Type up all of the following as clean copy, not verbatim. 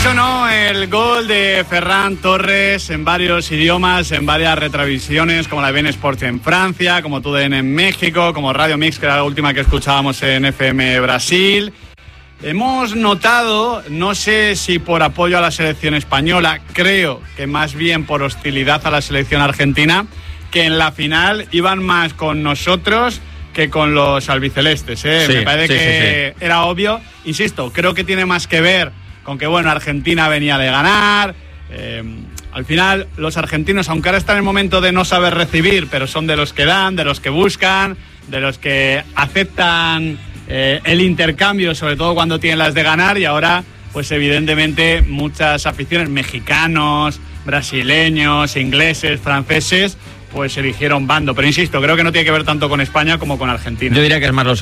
sonó el gol de Ferran Torres en varios idiomas, en varias retransmisiones, como la de BeIN Sports en Francia, como TUDN en México, como Radio Mix, que era la última que escuchábamos en FM Brasil. Hemos notado, no sé si por apoyo a la selección española, creo que más bien por hostilidad a la selección argentina, que en la final iban más con nosotros que con los albicelestes. Sí, me parece que era obvio. Insisto, creo que tiene más que ver con que, bueno, Argentina venía de ganar. Al final, los argentinos, aunque ahora están en el momento de no saber recibir, pero son de los que dan, de los que buscan, de los que aceptan el intercambio, sobre todo cuando tienen las de ganar. Y ahora, pues evidentemente, muchas aficiones, mexicanos, brasileños, ingleses, franceses, pues eligieron bando. Pero insisto, creo que no tiene que ver tanto con España como con Argentina. Yo diría que es más lo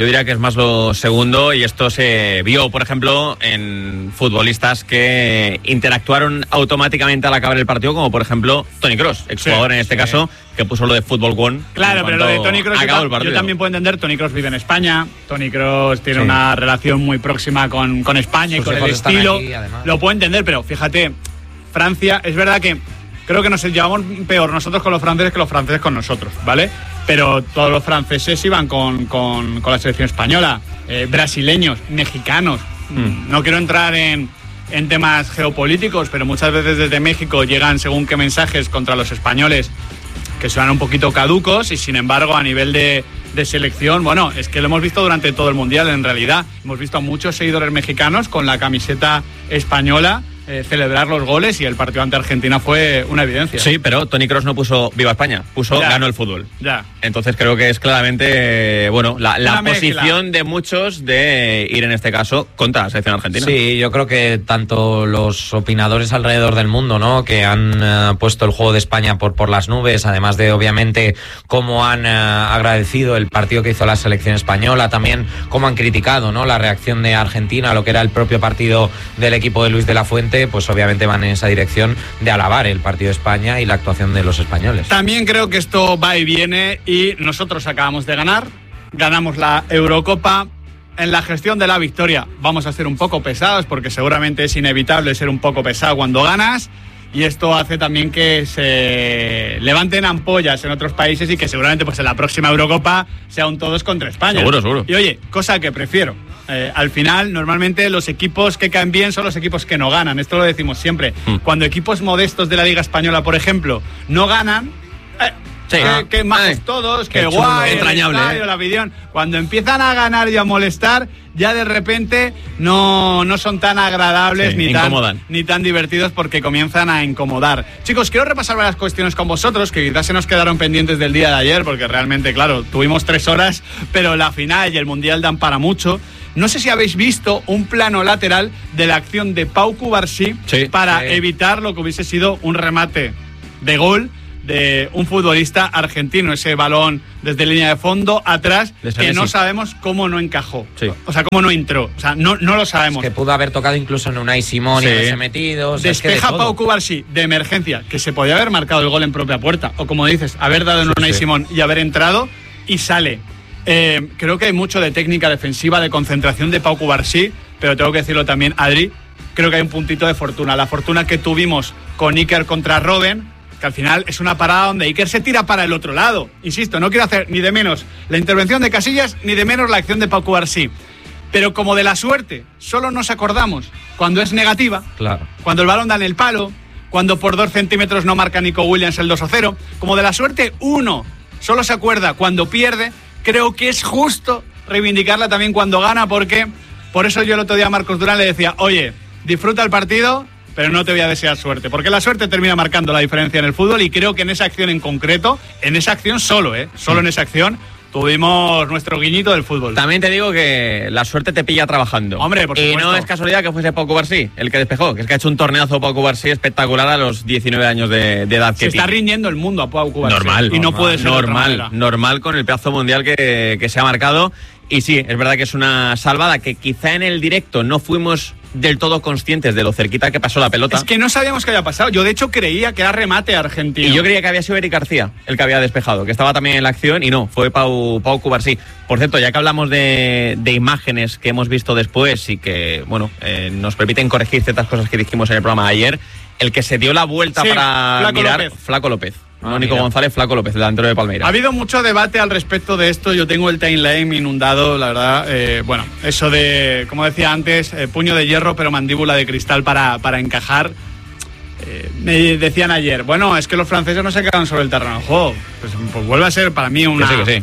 segundo. Y esto se vio, por ejemplo, en futbolistas que interactuaron automáticamente al acabar el partido, como por ejemplo Toni Kroos, exjugador en este caso, que puso lo de Fútbol One. Claro, pero lo de Toni Kroos yo también puedo entender. Toni Kroos vive en España, Toni Kroos tiene una relación muy próxima con España y con el estilo. Aquí, lo puedo entender, pero fíjate, Francia, es verdad que creo que nos llevamos peor nosotros con los franceses que los franceses con nosotros, ¿vale? Pero todos los franceses iban con la selección española, brasileños, mexicanos. No quiero entrar en temas geopolíticos, pero muchas veces desde México llegan según qué mensajes contra los españoles que suenan un poquito caducos, y sin embargo a nivel de selección, bueno, es que lo hemos visto durante todo el Mundial en realidad. Hemos visto a muchos seguidores mexicanos con la camiseta española celebrar los goles, y el partido ante Argentina fue una evidencia. Sí, pero Toni Kroos no puso Viva España, puso Ganó el fútbol. Ya. Entonces creo que es claramente, bueno, la posición de muchos de ir en este caso contra la selección argentina. Sí, yo creo que tanto los opinadores alrededor del mundo, ¿no?, que han puesto el juego de España por las nubes, además de obviamente cómo han agradecido el partido que hizo la selección española, también cómo han criticado, ¿no?, la reacción de Argentina a lo que era el propio partido del equipo de Luis de la Fuente, pues obviamente van en esa dirección de alabar el partido de España y la actuación de los españoles. También creo que esto va y viene, y nosotros acabamos de ganar, ganamos la Eurocopa. En la gestión de la victoria vamos a ser un poco pesados, porque seguramente es inevitable ser un poco pesado cuando ganas, y esto hace también que se levanten ampollas en otros países y que seguramente pues en la próxima Eurocopa sea un todos contra España. Seguro. Y oye, cosa que prefiero. Al final, normalmente los equipos que caen bien son los equipos que no ganan. Esto lo decimos siempre. Cuando equipos modestos de la Liga Española, por ejemplo, no ganan, qué majos todos, qué guay, entrañable, la afición. Cuando empiezan a ganar y a molestar, ya de repente no son tan agradables ni tan divertidos, porque comienzan a incomodar. Chicos, quiero repasar varias cuestiones con vosotros que quizás se nos quedaron pendientes del día de ayer, porque realmente, claro, tuvimos 3 horas, pero la final y el Mundial dan para mucho. No sé si habéis visto un plano lateral de la acción de Pau Cubarsí para evitar lo que hubiese sido un remate de gol de un futbolista argentino, ese balón desde línea de fondo atrás, que no sabemos cómo no encajó, o sea, cómo no entró, o sea, no lo sabemos. Es que pudo haber tocado incluso en Unai Simón y haberse metido. O sea, despeja Pau Cubarsí de emergencia, que se podía haber marcado el gol en propia puerta, o como dices, haber dado en Unai Simón y haber entrado, y sale. Creo que hay mucho de técnica defensiva, de concentración de Pau Cubarsí, pero tengo que decirlo también, Adri, creo que hay un puntito de fortuna. La fortuna que tuvimos con Iker contra Robben, que al final es una parada donde Iker se tira para el otro lado. Insisto, no quiero hacer ni de menos la intervención de Casillas, ni de menos la acción de Pau Cubarsí. Pero como de la suerte solo nos acordamos cuando es negativa, cuando el balón da en el palo, cuando por 2 centímetros no marca Nico Williams el 2-0, como de la suerte uno solo se acuerda cuando pierde, creo que es justo reivindicarla también cuando gana, porque por eso yo el otro día a Marcos Durán le decía, oye, disfruta el partido, pero no te voy a desear suerte, porque la suerte termina marcando la diferencia en el fútbol, y creo que en esa acción en concreto, en esa acción solo en esa acción, tuvimos nuestro guiñito del fútbol. También te digo que la suerte te pilla trabajando. Hombre, por supuesto. Y no es casualidad que fuese Pau Cubarsí el que despejó, que es que ha hecho un torneazo Pau Cubarsí espectacular a los 19 años de edad que se está rindiendo el mundo a Pau Cubarsí. Normal. Y no puede ser normal con el pedazo mundial que se ha marcado. Y sí, es verdad que es una salvada que quizá en el directo no fuimos del todo conscientes de lo cerquita que pasó la pelota. Es que no sabíamos qué había pasado. Yo, de hecho, creía que era remate argentino. Y yo creía que había sido Eric García el que había despejado, que estaba también en la acción, y no, fue Pau Cubarsí. Por cierto, ya que hablamos de imágenes que hemos visto después y que, bueno, nos permiten corregir ciertas cosas que dijimos en el programa de ayer, el que se dio la vuelta para Flaco mirar, López. Flaco López. No, Nico González, Flaco López, el delantero de Palmeiras. Ha habido mucho debate al respecto de esto. Yo tengo el timeline inundado, la verdad. Bueno, eso de, como decía antes, puño de hierro pero mandíbula de cristal para encajar. Me decían ayer, bueno, es que los franceses no se quedan sobre el terreno de juego. Pues vuelve a ser para mí una...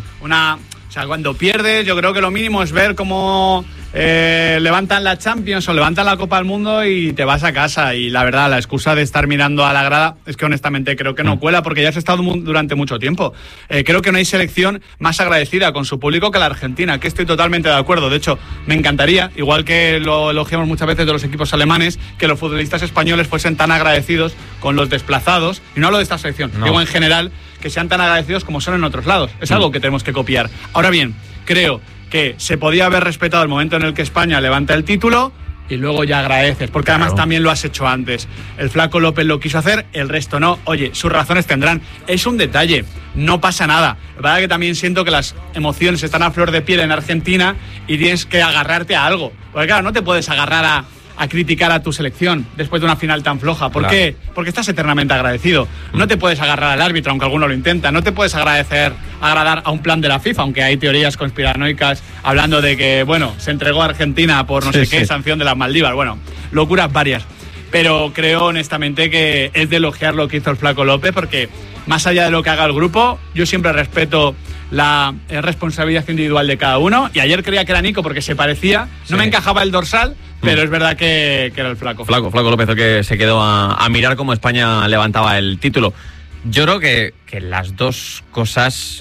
O sea, cuando pierdes, yo creo que lo mínimo es ver cómo levantan la Champions o levantan la Copa del Mundo y te vas a casa. Y la verdad, la excusa de estar mirando a la grada es que honestamente creo que no cuela, porque ya has estado durante mucho tiempo. Creo que no hay selección más agradecida con su público que la Argentina, que estoy totalmente de acuerdo. De hecho, me encantaría, igual que lo elogiamos muchas veces de los equipos alemanes, que los futbolistas españoles fuesen tan agradecidos con los desplazados, y no hablo de esta selección, digo en general, que sean tan agradecidos como son en otros lados. Es algo que tenemos que copiar. Ahora bien, creo que se podía haber respetado el momento en el que España levanta el título y luego ya agradeces, porque además también lo has hecho antes. El Flaco López lo quiso hacer, el resto no. Oye, sus razones tendrán. Es un detalle, no pasa nada. La verdad que también siento que las emociones están a flor de piel en Argentina y tienes que agarrarte a algo. Porque claro, no te puedes agarrar a criticar a tu selección después de una final tan floja. ¿Por qué? Porque estás eternamente agradecido. No te puedes agarrar al árbitro, aunque alguno lo intenta. No te puedes agradar a un plan de la FIFA, aunque hay teorías conspiranoicas hablando de que, bueno, se entregó a Argentina por no sé qué sanción de las Maldivas. Bueno, locuras varias. Pero creo honestamente que es de elogiar lo que hizo el Flaco López, porque más allá de lo que haga el grupo, yo siempre respeto la responsabilidad individual de cada uno, y ayer creía que era Nico porque se parecía, no me encajaba el dorsal, pero es verdad que era el Flaco López, el que se quedó a mirar cómo España levantaba el título. Yo creo que las dos cosas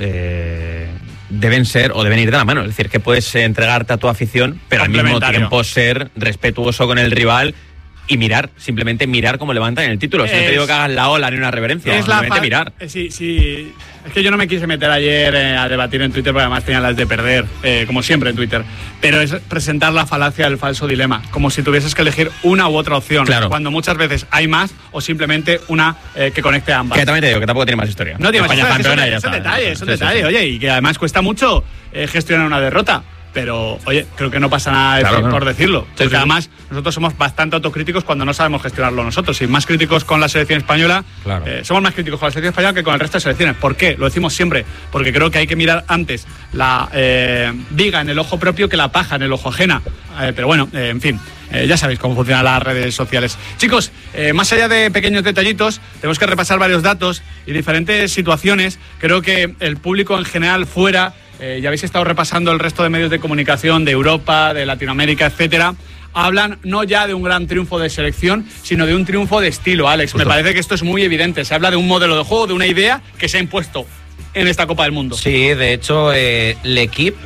deben ir de la mano, es decir, que puedes entregarte a tu afición, pero al mismo tiempo ser respetuoso con el rival y simplemente mirar cómo levantan el título. Si no te digo que hagas la ola ni una reverencia, simplemente mirar. Sí. Es que yo no me quise meter ayer a debatir en Twitter, porque además tenía las de perder, como siempre en Twitter. Pero es presentar la falacia del falso dilema, como si tuvieses que elegir una u otra opción, cuando muchas veces hay más, o simplemente una que conecte a ambas. Que también te digo que tampoco tiene más historia. No tiene más historia, es un detalle. Oye, y que además cuesta mucho gestionar una derrota. Pero, oye, creo que no pasa nada por decirlo. Porque además nosotros somos bastante autocríticos cuando no sabemos gestionarlo nosotros. Y más críticos con la selección española. Somos más críticos con la selección española que con el resto de selecciones. ¿Por qué? Lo decimos siempre. Porque creo que hay que mirar antes la viga en el ojo propio que la paja en el ojo ajena. Pero bueno, en fin. Ya sabéis cómo funcionan las redes sociales. Chicos, más allá de pequeños detallitos, tenemos que repasar varios datos y diferentes situaciones. Creo que el público en general fuera... ya habéis estado repasando el resto de medios de comunicación de Europa, de Latinoamérica, etcétera. Hablan no ya de un gran triunfo de selección, sino de un triunfo de estilo, Alex. Justo. Me parece que esto es muy evidente. Se habla de un modelo de juego, de una idea que se ha impuesto en esta Copa del Mundo. Sí, de hecho, L'Equipe,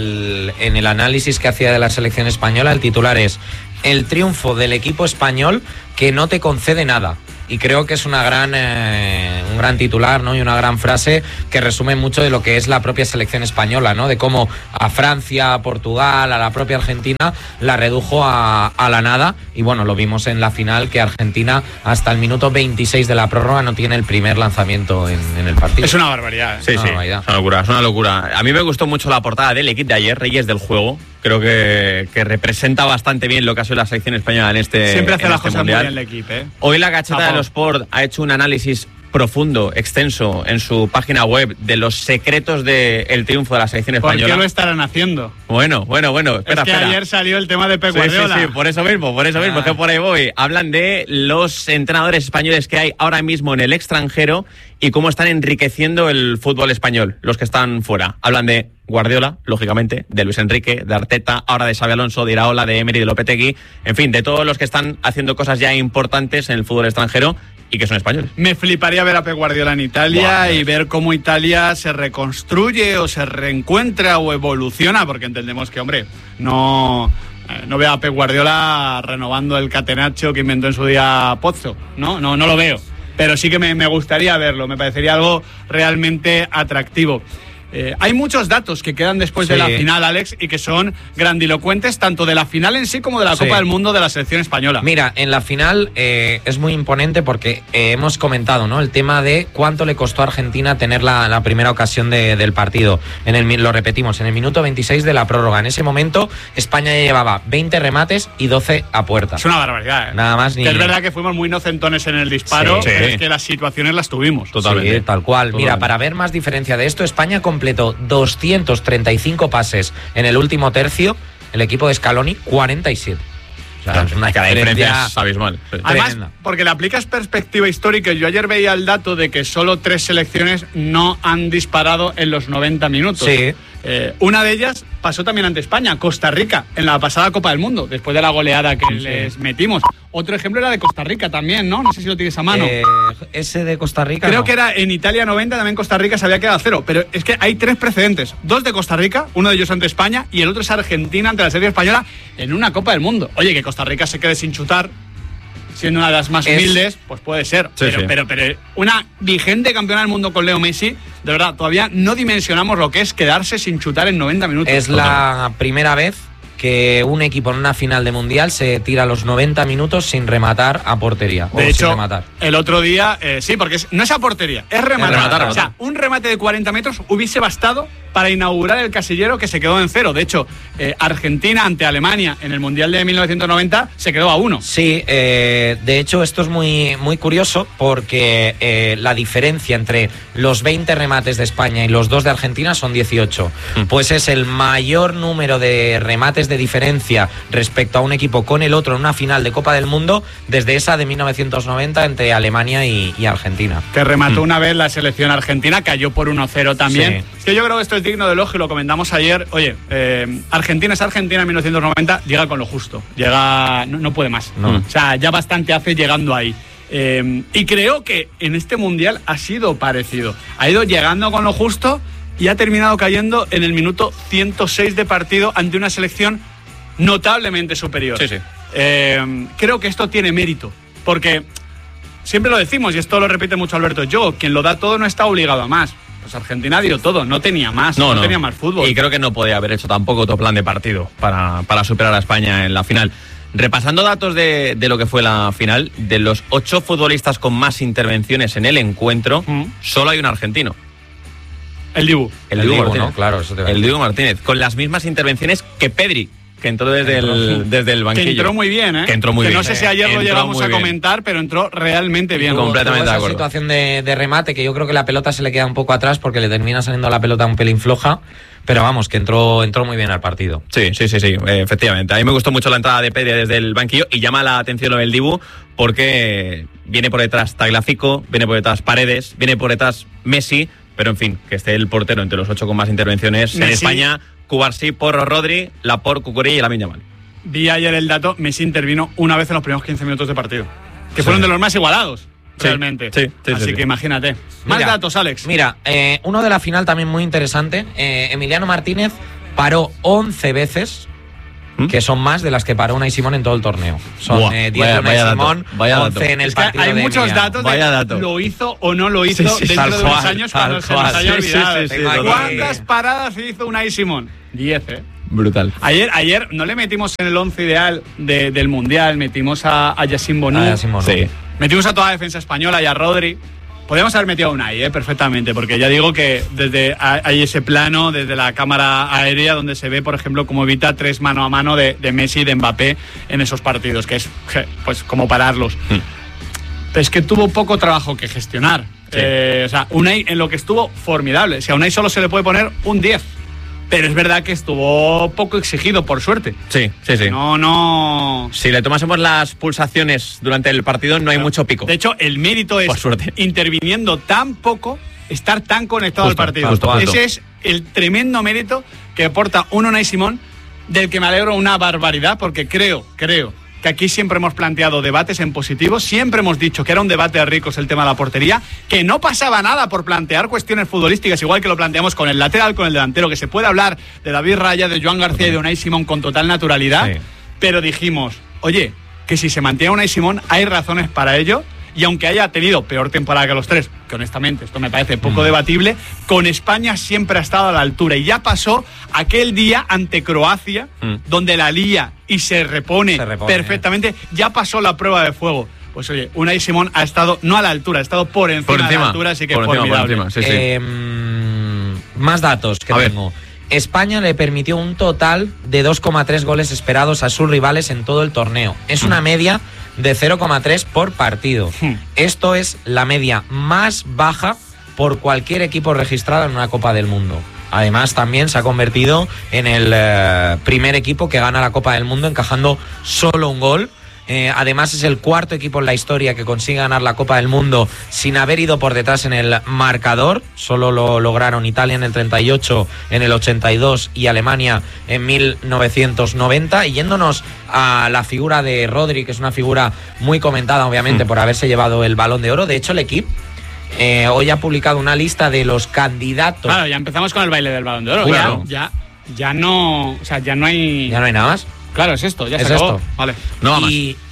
en el análisis que hacía de la selección española, el titular es: el triunfo del equipo español que no te concede nada. Y creo que es un gran titular, ¿no? Y una gran frase que resume mucho de lo que es la propia selección española, ¿no? De cómo a Francia, a Portugal, a la propia Argentina la redujo a la nada. Y bueno, lo vimos en la final, que Argentina hasta el minuto 26 de la prórroga no tiene el primer lanzamiento en el partido. Es una barbaridad. Sí, barbaridad. Es una locura. A mí me gustó mucho la portada del equipo de ayer, Reyes del Juego. Creo que representa bastante bien lo que ha sido la selección española en este Siempre hace las cosas mundial. muy bien el equipo, ¿eh? Hoy la Gacheta de los Sport ha hecho un análisis profundo, extenso, en su página web de los secretos del triunfo de la selección española. ¿Por qué lo estarán haciendo? Bueno. Espera. Ayer salió el tema de Pep Guardiola. Sí, por eso mismo, que por ahí voy. Hablan de los entrenadores españoles que hay ahora mismo en el extranjero y cómo están enriqueciendo el fútbol español, los que están fuera. Hablan de Guardiola, lógicamente, de Luis Enrique, de Arteta, ahora de Xabi Alonso, de Iraola, de Emery, de Lopetegui, en fin, de todos los que están haciendo cosas ya importantes en el fútbol extranjero y que son españoles. Me fliparía ver a Pep Guardiola en Italia y ver cómo Italia se reconstruye o se reencuentra o evoluciona, porque entendemos que, hombre, no veo a Pep Guardiola renovando el catenaccio que inventó en su día Pozzo, no lo veo, pero sí que me gustaría verlo, me parecería algo realmente atractivo. Hay muchos datos que quedan después de la final, Alex, y que son grandilocuentes tanto de la final en sí como de la Copa del Mundo de la selección española. Mira, en la final es muy imponente porque hemos comentado, ¿no?, el tema de cuánto le costó a Argentina tener la primera ocasión del partido. Lo repetimos, en el minuto 26 de la prórroga. En ese momento España ya llevaba 20 remates y 12 a puerta. Es una barbaridad, ¿eh? Nada más ni... Que es verdad que fuimos muy inocentones en el disparo, pero es que las situaciones las tuvimos. Totalmente. Sí, tal cual. Mira, para ver más diferencia de esto, España completó 235 pases en el último tercio, el equipo de Scaloni 47. O sea, es una diferencia es abismal. Además, porque le aplicas perspectiva histórica. Yo ayer veía el dato de que solo 3 selecciones no han disparado en los 90 minutos. Sí. Una de ellas pasó también ante España, Costa Rica, en la pasada Copa del Mundo, después de la goleada que les metimos. Otro ejemplo era de Costa Rica también, ¿no? No sé si lo tienes a mano. Ese de Costa Rica. Creo que era en Italia 90, también Costa Rica se había quedado a 0. Pero es que hay 3 precedentes. 2 de Costa Rica, uno de ellos ante España y el otro es Argentina ante la selección española en una Copa del Mundo. Oye, que Costa Rica se quede sin chutar, siendo una de las más humildes, pues puede ser. Pero una vigente campeona del mundo con Leo Messi, de verdad, todavía no dimensionamos lo que es quedarse sin chutar en 90 minutos. Es la primera vez que un equipo en una final de Mundial se tira los 90 minutos sin rematar a portería. De hecho, el otro día, sí, porque no es a portería, es rematar. O sea, un remate de 40 metros hubiese bastado para inaugurar el casillero que se quedó en 0. De hecho, Argentina ante Alemania en el Mundial de 1990 se quedó a 1. Sí, de hecho esto es muy, muy curioso porque la diferencia entre los 20 remates de España y los 2 de Argentina son 18. Pues es el mayor número de remates de diferencia respecto a un equipo con el otro en una final de Copa del Mundo desde esa de 1990 entre Alemania y Argentina. Que remató una vez la selección argentina, cayó por 1-0 también. Sí. Es que yo creo que esto es digno de elogio, lo comentamos ayer. Oye, Argentina es Argentina en 1990, llega con lo justo, llega, no puede más. O sea, ya bastante hace llegando ahí. Y creo que en este Mundial ha sido parecido. Ha ido llegando con lo justo y ha terminado cayendo en el minuto 106 de partido ante una selección notablemente superior. Sí. Creo que esto tiene mérito, porque siempre lo decimos, y esto lo repite mucho Alberto Yo, quien lo da todo no está obligado a más. Pues Argentina dio todo, no tenía más, no tenía más fútbol. Y creo que no podía haber hecho tampoco otro plan de partido para superar a España en la final. Repasando datos de lo que fue la final, de los 8 futbolistas con más intervenciones en el encuentro, solo hay un argentino. El Dibu Martínez. ¿no? Claro, eso te va a el Dibu Martínez, con las mismas intervenciones que Pedri, que entró desde el banquillo. Que entró muy bien, ¿eh? Que entró muy bien. No sé si ayer lo llegamos a comentar, pero entró realmente bien. Completamente de acuerdo. Situación de remate, que yo creo que la pelota se le queda un poco atrás porque le termina saliendo la pelota un pelín floja. Pero vamos, que entró muy bien al partido. Sí, efectivamente. A mí me gustó mucho la entrada de Pedri desde el banquillo y llama la atención lo del Dibu porque viene por detrás Tagliafico, viene por detrás Paredes, viene por detrás Messi, pero en fin, que esté el portero entre los 8 con más intervenciones Messi. En España, Cubarsí, Porro, Rodri, Laporte, Cucurella y Lamine Yamal. Vi ayer el dato, Messi intervino una vez en los primeros 15 minutos de partido, que fueron de los más igualados. Realmente. Así que imagínate. Más datos, Alex. Mira, uno de la final también muy interesante. Emiliano Martínez paró 11 veces, que son más de las que paró Unai Simón en todo el torneo. Son 10 de Unai Simón, 11 en el partido hay de muchos datos de lo hizo o no lo hizo dentro de unos años cuando se nos haya olvidado. ¿Cuántas paradas hizo Unai Simón? 10, Brutal. Ayer no le metimos en el 11 ideal del Mundial, metimos a Yassine Bonu. Sí. Metimos a toda la defensa española y a Rodri. Podríamos haber metido a Unai, perfectamente, porque ya digo que desde hay ese plano, desde la cámara aérea, donde se ve, por ejemplo, cómo evita 3 mano a mano de Messi y de Mbappé en esos partidos, que es pues como pararlos. Pero es que tuvo poco trabajo que gestionar. O sea, Unai en lo que estuvo formidable. Si a Unai solo se le puede poner un 10. Pero es verdad que estuvo poco exigido, por suerte. Sí. No. Si le tomásemos las pulsaciones durante el partido, no hay mucho pico. De hecho, el mérito es, interviniendo tan poco, estar tan conectado al partido. Justo. Ese es el tremendo mérito que aporta un Unai Simón, del que me alegro una barbaridad, porque creo que aquí siempre hemos planteado debates en positivo, siempre hemos dicho que era un debate de ricos el tema de la portería, que no pasaba nada por plantear cuestiones futbolísticas, igual que lo planteamos con el lateral, con el delantero, que se puede hablar de David Raya, de Joan García y de Unai Simón con total naturalidad, pero dijimos, oye, que si se mantiene Unai Simón hay razones para ello, y aunque haya tenido peor temporada que los tres, que honestamente esto me parece poco debatible, con España siempre ha estado a la altura. Y ya pasó aquel día ante Croacia, donde la lía y se repone perfectamente, ya pasó la prueba de fuego. Pues oye, Unai Simón ha estado no a la altura, ha estado por encima de la altura, así que formidable. Más datos que tengo. España le permitió un total de 2,3 goles esperados a sus rivales en todo el torneo. Es una media de 0,3 por partido. Esto es la media más baja por cualquier equipo registrado en una Copa del Mundo. Además, también se ha convertido en el primer equipo que gana la Copa del Mundo encajando solo un gol. Además, es el cuarto equipo en la historia que consigue ganar la Copa del Mundo sin haber ido por detrás en el marcador. Solo lo lograron Italia en el 38, en el 82 y Alemania en 1990. Y yéndonos a la figura de Rodri, que es una figura muy comentada, obviamente, por haberse llevado el Balón de Oro. De hecho, el equipo hoy ha publicado una lista de los candidatos. Claro, ya empezamos con el baile del Balón de Oro. Claro. Ya no, o sea, ya no hay nada más. Claro, es esto, ya es se acabó. Esto. Vale. No va más.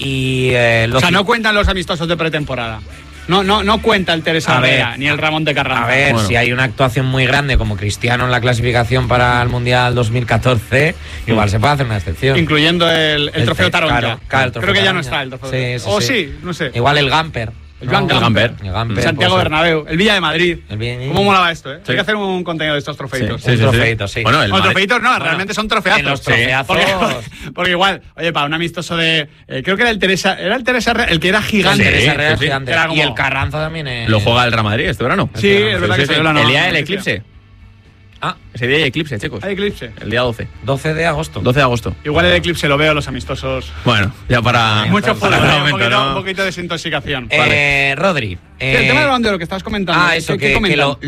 O sea, no cuentan los amistosos de pretemporada. No cuenta el Teresa Herrera ni el Ramón de Carranza. A ver, si hay una actuación muy grande como Cristiano en la clasificación para el Mundial 2014, igual se puede hacer una excepción. Incluyendo el trofeo Tarón. Claro, el trofeo Creo que ya no Tarón. está el trofeo. Sí, no sé. Igual el Gamper. El Gamper. Santiago Bernabéu. El Villa de Madrid. ¿Cómo molaba esto, eh? Sí. Hay que hacer un contenido de estos trofeitos. Sí. Trofeitos, sí. Bueno, trofeitos no, realmente son trofeazos. En los trofeazos. Porque igual, oye, para un amistoso de... creo que era el Teresa Herrera, el que era gigante. Teresa Herrera es gigante. Era como... Y el Carranza también es... Lo juega el Real Madrid este verano. Sí, es verdad que se dio el día del eclipse. Ese día hay eclipse, chicos. Hay eclipse. El día 12. 12 de agosto. 12 de agosto. Igual el eclipse lo veo en los amistosos. Bueno, ya para... Mucho fútbol, un poquito de desintoxicación. Rodri. El tema del Balón de Oro que estabas comentando. Eso, que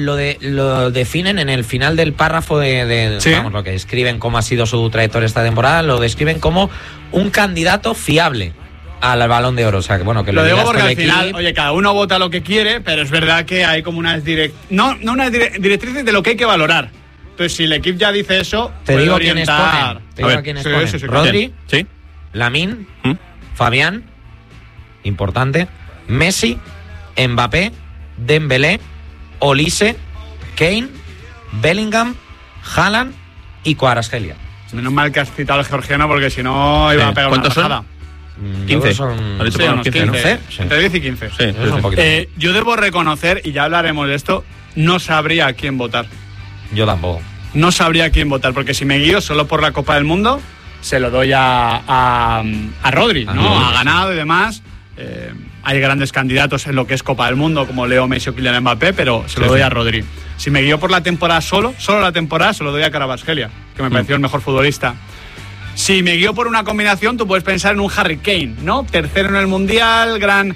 lo definen en el final del párrafo vamos, lo que describen cómo ha sido su trayectoria esta temporada, lo describen como un candidato fiable al Balón de Oro. O sea, que bueno, que lo digo porque al final, oye, cada uno vota lo que quiere, pero es verdad que hay como unas directrices de lo que hay que valorar. Entonces, si el equipo ya dice eso, te digo quiénes ponen. Sí. Rodri, ¿Sí? Lamine, Fabián, importante, Messi, Mbappé, Dembélé, Olise, Kane, Bellingham, Haaland y Kvaratskhelia. Menos mal que has citado al georgiano porque si no iba a pegar una tajada. 15. Son 15. Sí. Entre 10 y 15. Sí. Yo debo reconocer, y ya hablaremos de esto, no sabría a quién votar. Yo tampoco. No sabría a quién votar, porque si me guío solo por la Copa del Mundo, se lo doy a Rodri, ¿no? Ha ganado y demás. Hay grandes candidatos en lo que es Copa del Mundo, como Leo Messi o Kylian Mbappé, pero se lo doy a Rodri. Si me guío por la temporada solo la temporada, se lo doy a Kvaratskhelia, que me pareció el mejor futbolista. Si me guío por una combinación, tú puedes pensar en un Harry Kane, ¿no? Tercero en el Mundial, gran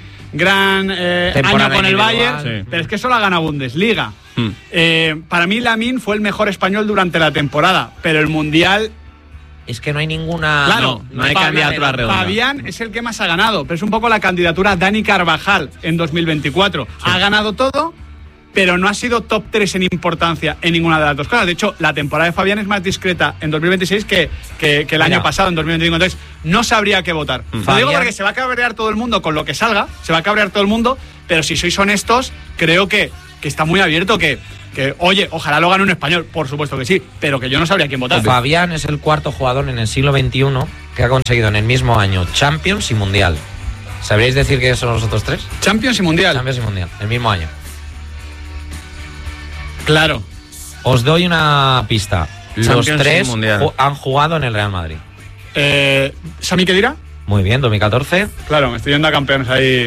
año con el Bayern, pero es que solo ha ganado Bundesliga. Para mí Lamine fue el mejor español durante la temporada, pero el Mundial... Es que no hay ninguna... Claro, no hay candidatura redonda. Fabián es el que más ha ganado, pero es un poco la candidatura Dani Carvajal en 2024. Ha ganado todo, pero no ha sido top 3 en importancia en ninguna de las dos cosas. De hecho, la temporada de Fabián es más discreta en 2026 que el año pasado, en 2025. Entonces, no sabría qué votar. Lo digo porque se va a cabrear todo el mundo con lo que salga, se va a cabrear todo el mundo, pero si sois honestos, creo que está muy abierto, que oye, ojalá lo gane un español, por supuesto que sí, pero que yo no sabría quién votar. Fabián es el cuarto jugador en el siglo XXI que ha conseguido en el mismo año Champions y Mundial. ¿Sabríais decir que son los otros tres? Champions y Mundial. Champions y Mundial, el mismo año. Claro. Os doy una pista. Los tres han jugado en el Real Madrid. ¿Sami Khedira? Muy bien, 2014. Claro, me estoy yendo a campeones ahí.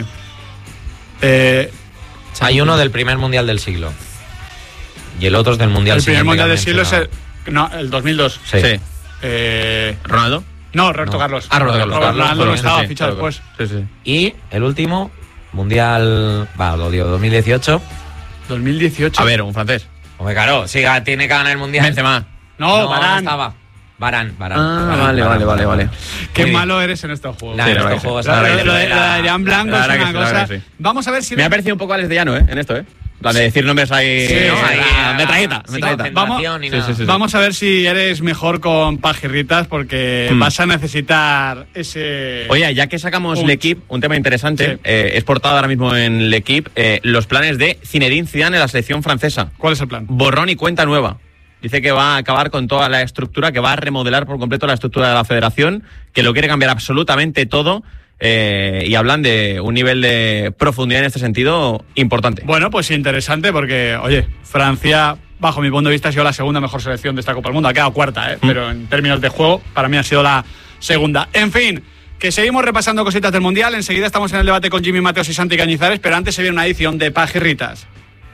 Hay uno del primer Mundial del siglo. Y el otro es del Mundial. El primer Mundial del siglo es el 2002. Sí. ¿Ronaldo? No, Roberto Carlos. Roberto Carlos. Ronaldo no estaba fichado después. Sí. Y el último, Mundial... lo digo, 2018. 2018. A ver, un francés. Hombre, claro, sí, tiene que ganar el Mundial. Benzema. No, Varane. Estaba. Varane. Vale. Qué malo eres en estos juegos. Lo de Adrián Blanco es una cosa. Vamos a ver si... Me ha parecido un poco Alex de Llano, en esto, La de decir nombres ahí... Sí, metralleta. Vamos a ver si eres mejor con pajirritas, porque vas a necesitar ese... Oye, ya que sacamos L'Equipe, un tema interesante, Sí. es portada ahora mismo en L'Equipe, los planes de Zinedine Zidane en la selección francesa. ¿Cuál es el plan? Borrón y cuenta nueva. Dice que va a acabar con toda la estructura, que va a remodelar por completo la estructura de la federación, que lo quiere cambiar absolutamente todo, y hablan de un nivel de profundidad en este sentido importante. Bueno, pues interesante, porque, oye, Francia, bajo mi punto de vista, ha sido la segunda mejor selección de esta Copa del Mundo. Ha quedado cuarta, pero en términos de juego, para mí ha sido la segunda. En fin, que seguimos repasando cositas del Mundial. Enseguida estamos en el debate con Jimmy Mateos y Santi Cañizares, pero antes se viene una edición de Pajirritas.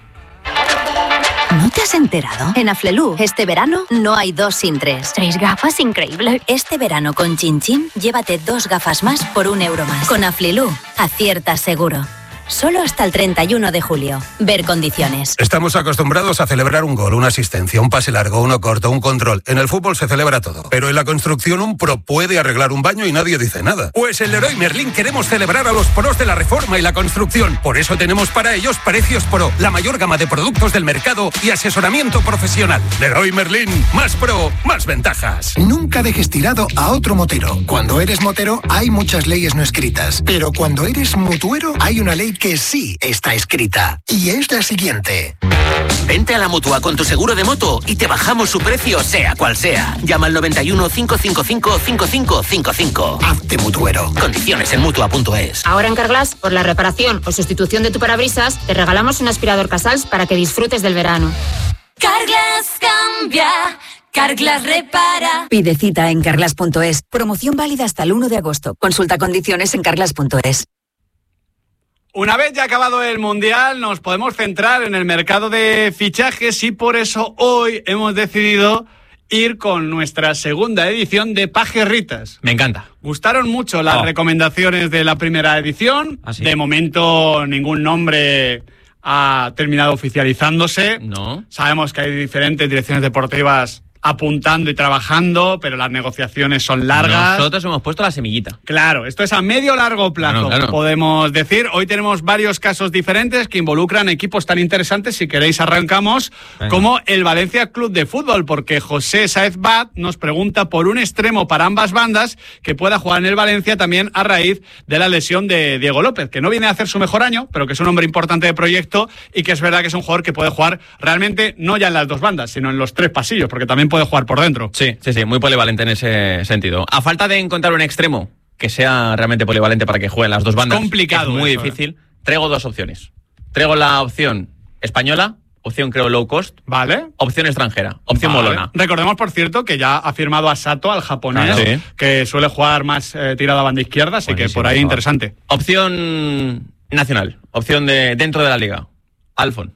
¿No te has enterado? En Aflelu, este verano no hay 2 sin 3. 3 gafas, increíble. Este verano con Chin Chin, llévate 2 gafas más por €1 más. Con Aflelu, aciertas seguro. Solo hasta el 31 de julio. Ver condiciones. Estamos acostumbrados a celebrar un gol, una asistencia, un pase largo, uno corto, un control. En el fútbol se celebra todo. Pero en la construcción un pro puede arreglar un baño y nadie dice nada. Pues en Leroy Merlin queremos celebrar a los pros de la reforma y la construcción. Por eso tenemos para ellos precios pro, la mayor gama de productos del mercado y asesoramiento profesional. Leroy Merlin, más pro, más ventajas. Nunca dejes tirado a otro motero. Cuando eres motero hay muchas leyes no escritas, pero cuando eres mutuero hay una ley que sí está escrita, y es la siguiente. Vente a la Mutua con tu seguro de moto y te bajamos su precio, sea cual sea. Llama al 91 555 5555. Hazte mutuero. Condiciones en Mutua.es. Ahora en Carglass, por la reparación o sustitución de tu parabrisas, te regalamos un aspirador Casals para que disfrutes del verano. Carglass cambia, Carglass repara. Pide cita en carglass.es. Promoción válida hasta el 1 de agosto. Consulta condiciones en carglass.es. Una vez ya acabado el Mundial, nos podemos centrar en el mercado de fichajes, y por eso hoy hemos decidido ir con nuestra segunda edición de Pajirritas. Me encanta. Gustaron mucho las recomendaciones de la primera edición. ¿Ah, sí? De momento ningún nombre ha terminado oficializándose. No. Sabemos que hay diferentes direcciones deportivas apuntando y trabajando, pero las negociaciones son largas. Nosotros hemos puesto la semillita. Claro, esto es a medio largo plazo, Claro. podemos decir. Hoy tenemos varios casos diferentes que involucran equipos tan interesantes. Si queréis arrancamos. Venga. Como el Valencia Club de Fútbol, porque José Sáez Bat nos pregunta por un extremo para ambas bandas que pueda jugar en el Valencia, también a raíz de la lesión de Diego López, que no viene a hacer su mejor año, pero que es un hombre importante de proyecto, y que es verdad que es un jugador que puede jugar realmente no ya en las dos bandas, sino en los 3 pasillos, porque también puede jugar por dentro. Sí, muy polivalente en ese sentido. A falta de encontrar un extremo que sea realmente polivalente para que juegue en las dos bandas, complicado es muy eso, difícil. Traigo 2 opciones. Traigo la opción española, opción creo low cost, ¿Vale? opción extranjera, opción Vale. molona. Recordemos, por cierto, que ya ha firmado a Sato, al japonés, Claro. Sí. que suele jugar más tirado a banda izquierda, así que Buenísimo, por ahí chaval. interesante. Opción nacional, opción de dentro de la liga. Alfon.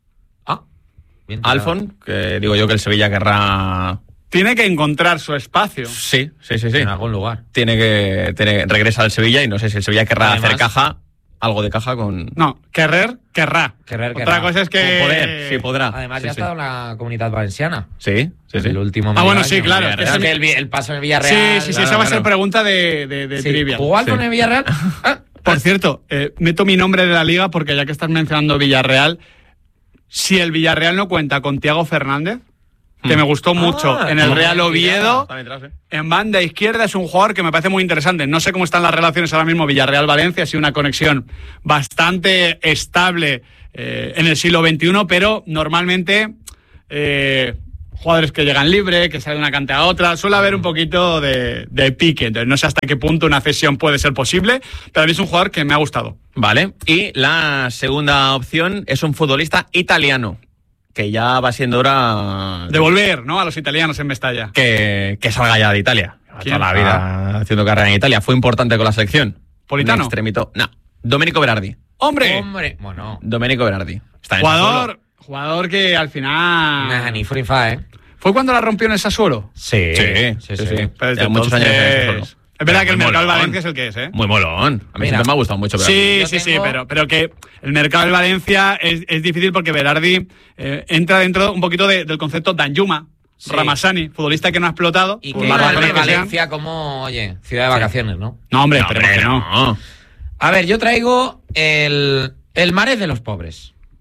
Bien, Alfon, que digo yo que el Sevilla querrá... Tiene que encontrar su espacio. Sí. en algún lugar. Regresa al Sevilla, y no sé si el Sevilla querrá Además- hacer caja, algo de caja con... No, querrá. Querrá. Otra cosa es que... Con poder, sí, podrá. Además, Sí, ya ha sí. estado en la Comunidad Valenciana. Sí. El último Ah, bueno, medio sí, año. claro. Villarreal. Es Es que el paso en el Villarreal. Sí, esa va a ser pregunta de Sí. trivia. ¿Jugó Alfon Sí. en el Villarreal? Por cierto, meto mi nombre de la liga porque ya que estás mencionando Villarreal, si el Villarreal no cuenta con Thiago Fernández, que me gustó mucho en el no Real me he Oviedo, Está detrás, ¿eh? en banda izquierda es un jugador que me parece muy interesante. No sé cómo están las relaciones ahora mismo Villarreal-Valencia, ha sido una conexión bastante estable en el siglo XXI, pero normalmente jugadores que llegan libre, que salen de una cantera a otra, suele haber un poquito de pique. Entonces no sé hasta qué punto una cesión puede ser posible, pero a mí es un jugador que me ha gustado. Vale. Y la segunda opción es un futbolista italiano, que ya va siendo hora Devolver, ¿no?, a los italianos en Mestalla. que salga ya de Italia. ¿Quién? Toda la vida haciendo carrera en Italia. Fue importante con la selección. ¿Politano? Un extremito. No. Domenico Berardi. ¡Hombre! Bueno. Domenico Berardi. Está en Sassuolo. Jugador que al final... Nah, ni frifa, ¿eh? ¿Fue cuando la rompió en el Sassuolo? Sí. Sí. Pero Lleva muchos años en el Sassuolo. Es verdad que el Muy mercado del molón. Valencia es el que es, ¿eh? Muy molón. A mí Mira. siempre me ha gustado mucho Berardi. Sí, Yo sí, tengo- sí, pero que el mercado del Valencia es difícil porque Berardi entra dentro un poquito del concepto Danjuma, Sí. Ramassani, futbolista que no ha explotado. Y por que las igual razones de que sean. Valencia como, oye, ciudad de vacaciones, ¿no? No, hombre, No, esperemos hombre, que no. no. A ver, yo traigo el Mares de los pobres.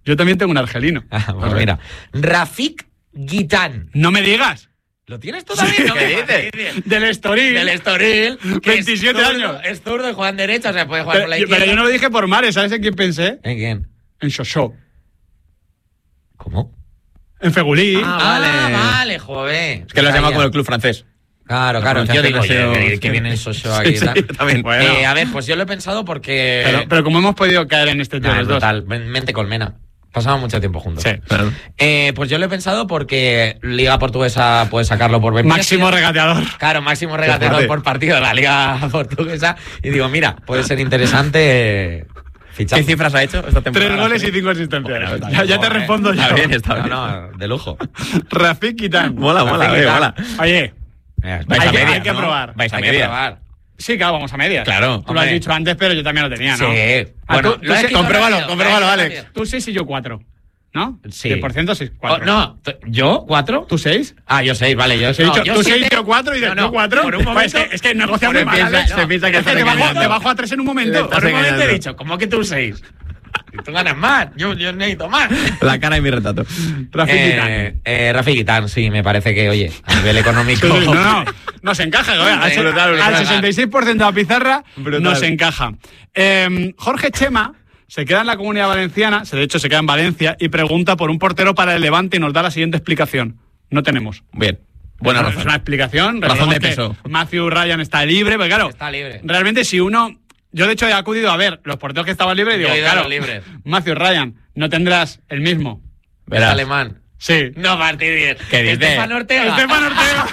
Yo también tengo un argelino. Pues mira, Rafik Guitán. No me digas. ¿Lo tienes tú también? ¿No? ¿Qué dices? Del Estoril. Del Estoril. 27 años. Es zurdo y juega en derecha, o sea, puede jugar por la izquierda. Pero yo no lo dije por Mares, ¿sabes en quién pensé? ¿En quién? En Shosho. ¿Cómo? En Fegulí. Vale, joder. Es que lo has llamado como el club francés. Claro, yo digo, que viene el socio aquí. Sí, también. Bueno. A ver, pues yo lo he pensado porque... Pero como hemos podido caer en este tema los dos. Total, mente colmena. Pasamos mucho tiempo juntos. Sí, claro. Pues yo lo he pensado porque Liga Portuguesa puede sacarlo por ver. Máximo regateador. Claro, máximo regateador por partido de la Liga Portuguesa. Y digo, mira, puede ser interesante fichar. ¿Qué cifras ha hecho esta temporada? 3 goles y 5 asistencias. Bueno, ya te respondo yo. Está bien, está bien. No, de lujo. Rafik Guitán. Mola. Oye, Vais a media, hay que ¿no? probar. Vais a Hay que media. probar. Sí, claro, vamos a medias. Claro, Tú lo has hombre. dicho antes, pero yo también lo tenía, ¿no? Sí. Bueno, Lo he escrito rápido, Alex. rápido. Tú 6 y yo 4. ¿No? Sí. 10% 6, 4. No, ¿yo? ¿4? ¿Tú 6? Yo 6, vale. Yo He dicho, tú 6 y yo 4 y No, después 4. por un momento... Es que negocia muy mal, piensa- Alex. se piensa que Es que estás engañando. te bajo a 3 en un momento. Por un momento engañando. he dicho, ¿cómo que tú 6? Tú ganas más, yo necesito más. La cara de mi retrato. Rafik Guitán. Rafik Guitán, sí, me parece que, oye, a nivel económico... Sí, no, nos encaja, Brutal. al 66% de la pizarra Brutal. nos encaja. Jorge Chema se queda en la Comunidad Valenciana, de hecho se queda en Valencia, y pregunta por un portero para el Levante y nos da la siguiente explicación. No tenemos. Bien. Buena Es razón. una explicación. Razón de Recordemos peso. que Matthew Ryan está libre, pero claro, Está libre. realmente si uno... Yo de hecho he acudido a ver los porteros que estaban libres y digo, Yo he ido a claro, los libres. Matthew Ryan, no tendrás el mismo. Es Verás. alemán. Sí. No, Martínez. ¿Qué dices? Estefan Ortega. Estefan Ortega.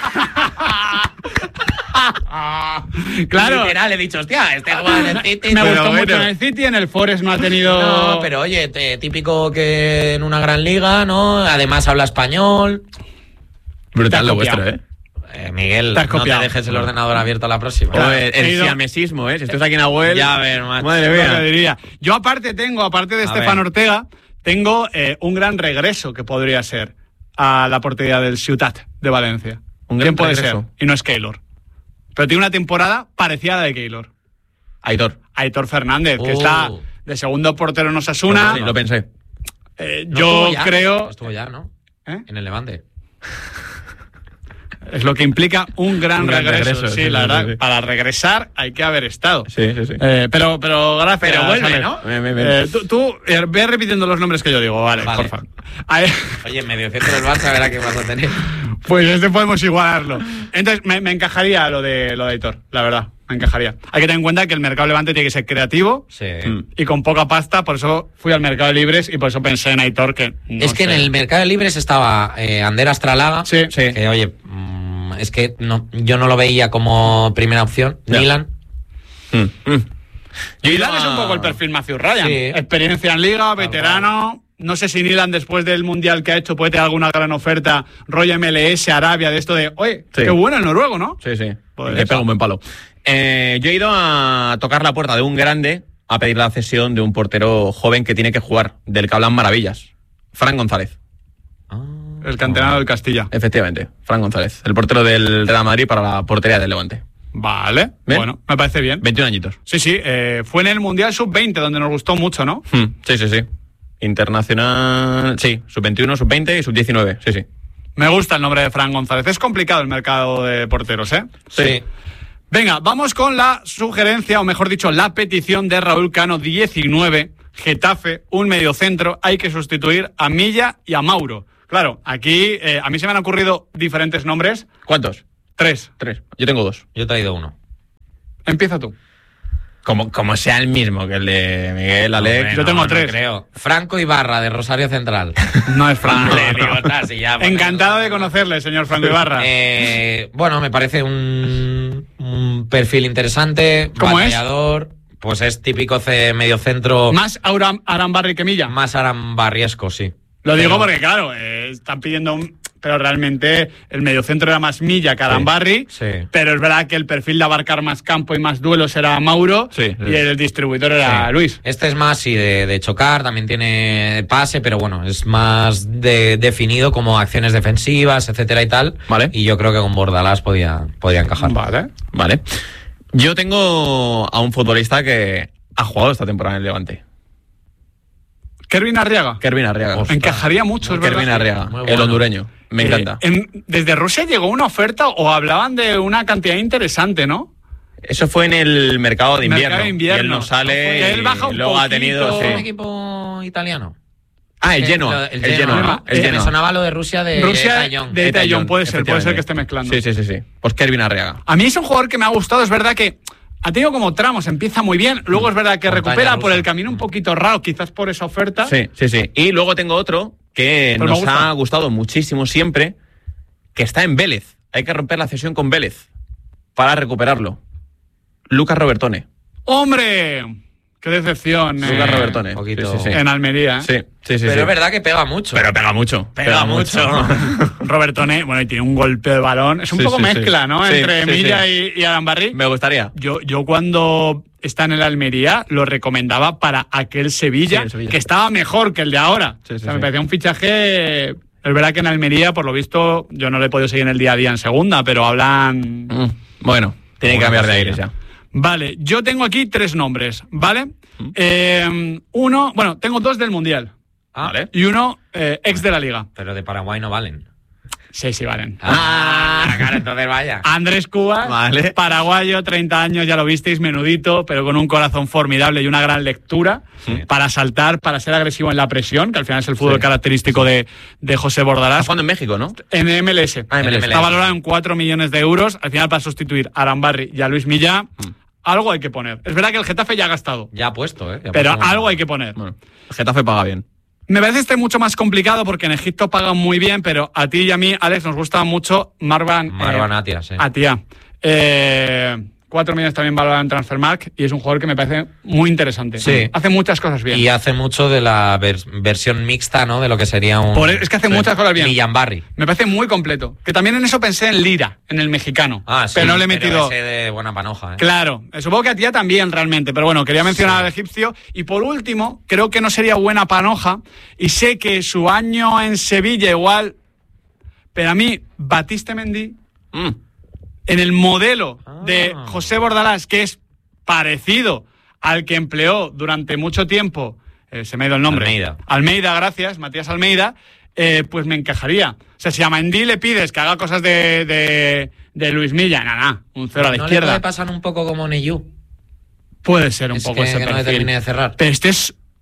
Claro. Literal, he dicho, hostia, este juega en el City. Me Pero gustó bueno. mucho en el City, en el Forest no ha tenido... No, pero oye, típico que en una gran liga, ¿no? Además habla español. Brutal lo copiado. vuestro, ¿eh? Miguel, Te has no te copiado. dejes el ordenador abierto a la próxima. Como He el ido- siamesismo, ¿eh? Si estás aquí en Abuel... Ya ver, macho. Madre Lo mía. diría. Yo aparte de A Estefan ver. Ortega, tengo un gran regreso que podría ser a la portería del Ciutat de Valencia. Un gran ¿Quién puede regreso. ser? Y no es Keylor. Pero tiene una temporada parecida a la de Keylor. Aitor. Aitor Fernández, que Oh. está de segundo portero en Osasuna. Sí, lo pensé. No Yo estuvo ya, creo... Estuvo ya, ¿no? ¿Eh? En el Levante. Es lo que implica un gran regreso. Sí, sí, la sí, verdad. sí. Para regresar hay que haber estado. Sí. Pero gracias. Pero vuelve, Alex. ¿no? Bien. Tú ve repitiendo los nombres que yo digo, vale. Vale. Por favor. A ver, Oye, medio centro del Barça, verá qué vas a tener. pues podemos igualarlo. Entonces, me encajaría lo de Aitor, la verdad. Me encajaría. Hay que tener en cuenta que el mercado Levante tiene que ser creativo Sí. y con poca pasta, por eso fui al mercado de libres y por eso pensé en Aitor, que no Es que en sé. el mercado de libres estaba Ander Astralaga. Sí. Que, oye, es que no, yo no lo veía como primera opción. Ya. Milan. Yo Nilan es un poco el perfil Matthew Ryan. Sí. Experiencia en Liga, veterano. No sé si Nilan, después del Mundial que ha hecho, puede tener alguna gran oferta, rollo MLS, Arabia, de esto de, oye, Sí. qué bueno el noruego, ¿no? Sí. Pues Le eso. pega un buen palo. Yo he ido a tocar la puerta de un grande a pedir la cesión de un portero joven que tiene que jugar, del que hablan maravillas. Fran González. El canterano del Castilla. Efectivamente, Fran González. El portero del Real Madrid para la portería del Levante. Vale, ¿Bien? bueno, me parece bien. 21 añitos. Sí, fue en el Mundial Sub-20, donde nos gustó mucho, ¿no? Sí. Internacional... Sí, sub-21, sub-20 y sub-19. Sí. Me gusta el nombre de Fran González. Es complicado el mercado de porteros, ¿eh? Sí. Venga, vamos con la sugerencia, o mejor dicho, la petición de Raúl Cano 19, Getafe, un mediocentro. Hay que sustituir a Milla y a Mauro. Claro, aquí a mí se me han ocurrido diferentes nombres. ¿Cuántos? 3. 3. Yo tengo 2. Yo he traído uno. Empieza tú. Como sea el mismo que el de Miguel, Alex. Hombre, yo tengo no 3. creo. Franco Ibarra, de Rosario Central. No es Fran. Vale, digo, sí, ya, bueno. Encantado de conocerle, señor Franco Ibarra. Bueno, me parece un perfil interesante. ¿Cómo es? Batallador. Pues es típico mediocentro. Más Arambarri que Milla. Más arambarriesco, sí. Lo digo Pero- porque, claro, están pidiendo pero realmente el mediocentro era más Milla que Arambarri, Sí. pero es verdad que el perfil de abarcar más campo y más duelos era Mauro, Sí. y el distribuidor era Sí. Luis. Este es más, sí, de chocar, también tiene pase, pero bueno, es más definido como acciones defensivas, etcétera y tal. Vale. Y yo creo que con Bordalás podía encajar. Vale. Yo tengo a un futbolista que ha jugado esta temporada en el Levante. Kervin Arriaga. Kervin Arriaga. Ostras. Encajaría mucho, es Kervin verdad. Arriaga, Muy el bueno. hondureño. Me encanta. Desde Rusia llegó una oferta o hablaban de una cantidad interesante, ¿no? Eso fue en el mercado de invierno. Mercado de invierno. Y él no sale. Que él baja un y luego ha tenido. poquito. ¿Es un Sí. equipo italiano? El Genoa. El El Genoa, Genoa. ¿no? El Genoa. Me sonaba lo de Rusia de Rusia Taillon. de Taillon, puede ser efectivamente. que esté mezclando. Sí. Pues Kervin Arriaga. A mí es un jugador que me ha gustado, es verdad que ha tenido como tramos, empieza muy bien, luego es verdad que Montaña recupera rusa. por el camino un poquito raro, quizás por esa oferta. Sí. Y luego tengo otro que Pero me nos gusta. ha gustado muchísimo siempre, que está en Vélez. Hay que romper la cesión con Vélez para recuperarlo. Lucas Robertone. ¡Hombre! ¡Qué decepción! Lucas Robertone. poquito. Sí. En Almería. ¿eh? Sí. Pero es verdad que pega mucho. Pero pega mucho. Pega mucho. Robertone, bueno, y tiene un golpe de balón. Es un Sí, poco sí, mezcla, sí. ¿no? Sí, Entre sí, Milla sí. y Arambarri. Me gustaría. Yo cuando está en el Almería lo recomendaba para aquel Sevilla, Sí, el Sevilla. que estaba mejor que el de ahora. Sí, O sea, sí. me parecía un fichaje. Es verdad que en Almería, por lo visto, yo no le he podido seguir en el día a día en segunda, pero hablan. Bueno, tiene que cambiar de aires ya. Vale, yo tengo aquí 3 nombres, ¿vale? Uno, bueno, tengo 2 del Mundial. Vale. Y uno ex de la Liga. Pero de Paraguay no valen. Sí, valen. Claro, entonces vaya. Andrés Cubas, Vale. paraguayo, 30 años, ya lo visteis, menudito, pero con un corazón formidable y una gran lectura para saltar, para ser agresivo en la presión, que al final es el fútbol característico de José Está Bordalás. jugando en México, ¿no? En MLS. MLS. Está valorado en 4 millones de euros. Al final, para sustituir a Arambarri y a Luis Milla, algo hay que poner. Es verdad que el Getafe ya ha gastado, Ya ha puesto, ¿eh? Ya ha pero puesto algo hay que poner. Bueno, el Getafe paga bien. Me parece mucho más complicado porque en Egipto pagan muy bien, pero a ti y a mí, Alex, nos gusta mucho Marwan Atia, sí. Atia. 4 millones también valorado en Transfermarkt y es un jugador que me parece muy interesante. Sí. Hace muchas cosas bien. Y hace mucho de la versión mixta, ¿no? De lo que sería un... Es que hace muchas cosas bien. Millambarri. Me parece muy completo. Que también en eso pensé en Lira, en el mexicano. Sí, pero no le he metido... ese de buena panoja, ¿eh? Claro, supongo que a Tía también realmente, pero bueno, quería mencionar al egipcio. Y por último, creo que no sería buena panoja, y sé que su año en Sevilla igual, pero a mí, Batiste Mendy, en el modelo de José Bordalás, que es parecido al que empleó durante mucho tiempo, se me ha ido el nombre. Almeida, gracias, Matías Almeida, pues me encajaría. O sea, si a Mendy le pides que haga cosas de Luis Milla, nada, un 0 a la ¿No izquierda. le puede pasar un poco como Neyu? Puede ser un Es poco que ese no le perfil. termine de cerrar. Pero este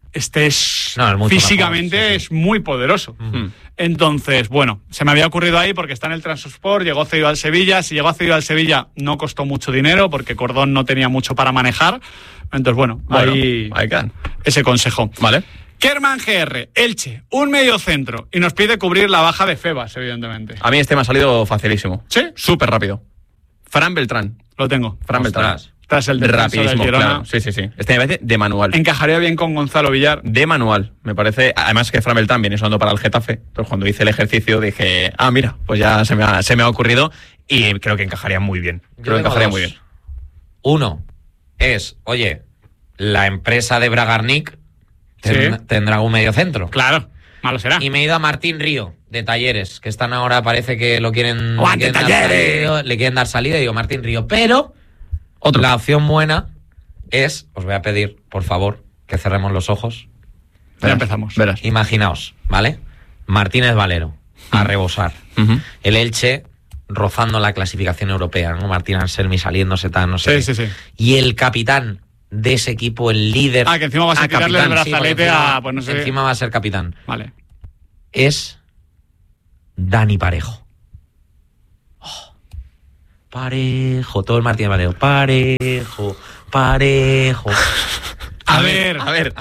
es No, es mucho físicamente mejor, sí. es muy poderoso. Entonces, bueno, se me había ocurrido ahí porque está en el Transport, llegó cedido al Sevilla. Si llegó cedido al Sevilla no costó mucho dinero porque Cordón no tenía mucho para manejar. Entonces, bueno, ahí quedan. ese consejo. Vale. Kerman GR, Elche, un medio centro y nos pide cubrir la baja de Febas, evidentemente. A mí este me ha salido facilísimo. ¿Sí? Súper rápido. Fran Beltrán. Lo tengo. Fran Beltrán. Tras el descenso del Rapidísimo, Girona. claro. Sí. Este me parece de manual. Encajaría bien con Gonzalo Villar. De manual. Me parece, además que Fran Beltrán viene sonando para el Getafe. Entonces cuando hice el ejercicio dije, mira, pues ya se me ha ocurrido y creo que encajaría muy bien. Creo que encajaría muy bien. Uno es, oye, la empresa de Bragarnik tendrá un medio centro. Claro, malo será. Y me he ido a Martín Río, de Talleres, que están ahora, parece que lo quieren... ¡Aguante, Talleres! Le quieren dar salida y digo, Martín Río. Pero la opción buena es, os voy a pedir, por favor, que cerremos los ojos. Ya empezamos. Verás. Imaginaos, ¿vale? Martínez Valero, a rebosar. El Elche rozando la clasificación europea, ¿no? Martín Anselmi saliéndose tan, no sé. Sí. Y el capitán de ese equipo, el líder... Que encima vas a tirarle el brazalete encima, pues no sé. Encima va a ser capitán. Vale. Es Dani Parejo. Parejo, todo el Martínez Valero. Parejo. A ver,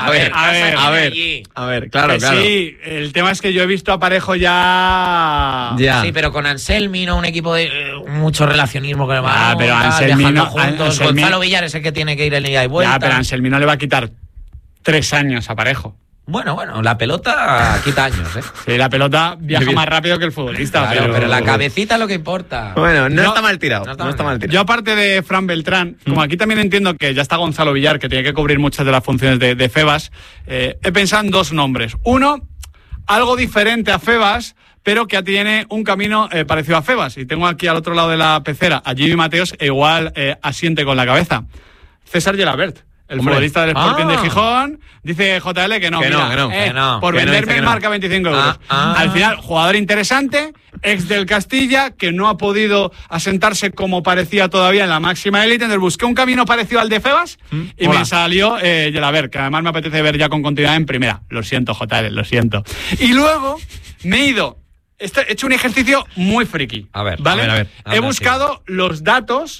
claro. Sí, el tema es que yo he visto a Parejo ya. Sí, pero con Anselmi, ¿no? Un equipo de mucho relacionismo. Que pero Anselmi viajando no, juntos. Anselmi- Gonzalo Villar es el que tiene que ir en ida y vuelta. Ya, pero Anselmi no le va a quitar 3 años a Parejo. Bueno, la pelota quita años, ¿eh? Sí, la pelota viaja más rápido que el futbolista. Claro, pero la cabecita es lo que importa. Bueno, no Yo- está mal tirado. No está mal tirado. Yo, aparte de Fran Beltrán, como aquí también entiendo que ya está Gonzalo Villar, que tiene que cubrir muchas de las funciones de Febas, he pensado en 2 nombres. Uno, algo diferente a Febas, pero que tiene un camino parecido a Febas. Y tengo aquí al otro lado de la pecera a Jimmy Mateos, e igual asiente con la cabeza. César Gelabert. el futbolista del Sporting de Gijón, dice JL que no, por venderme en marca 25 euros. Al final, jugador interesante, ex del Castilla, que no ha podido asentarse como parecía todavía en la máxima élite, entonces busqué un camino parecido al de Febas y me salió Yelaber, que además me apetece ver ya con continuidad en primera. Lo siento, JL, lo siento. Y luego me he ido... He hecho un ejercicio muy friki. A ver. He buscado los datos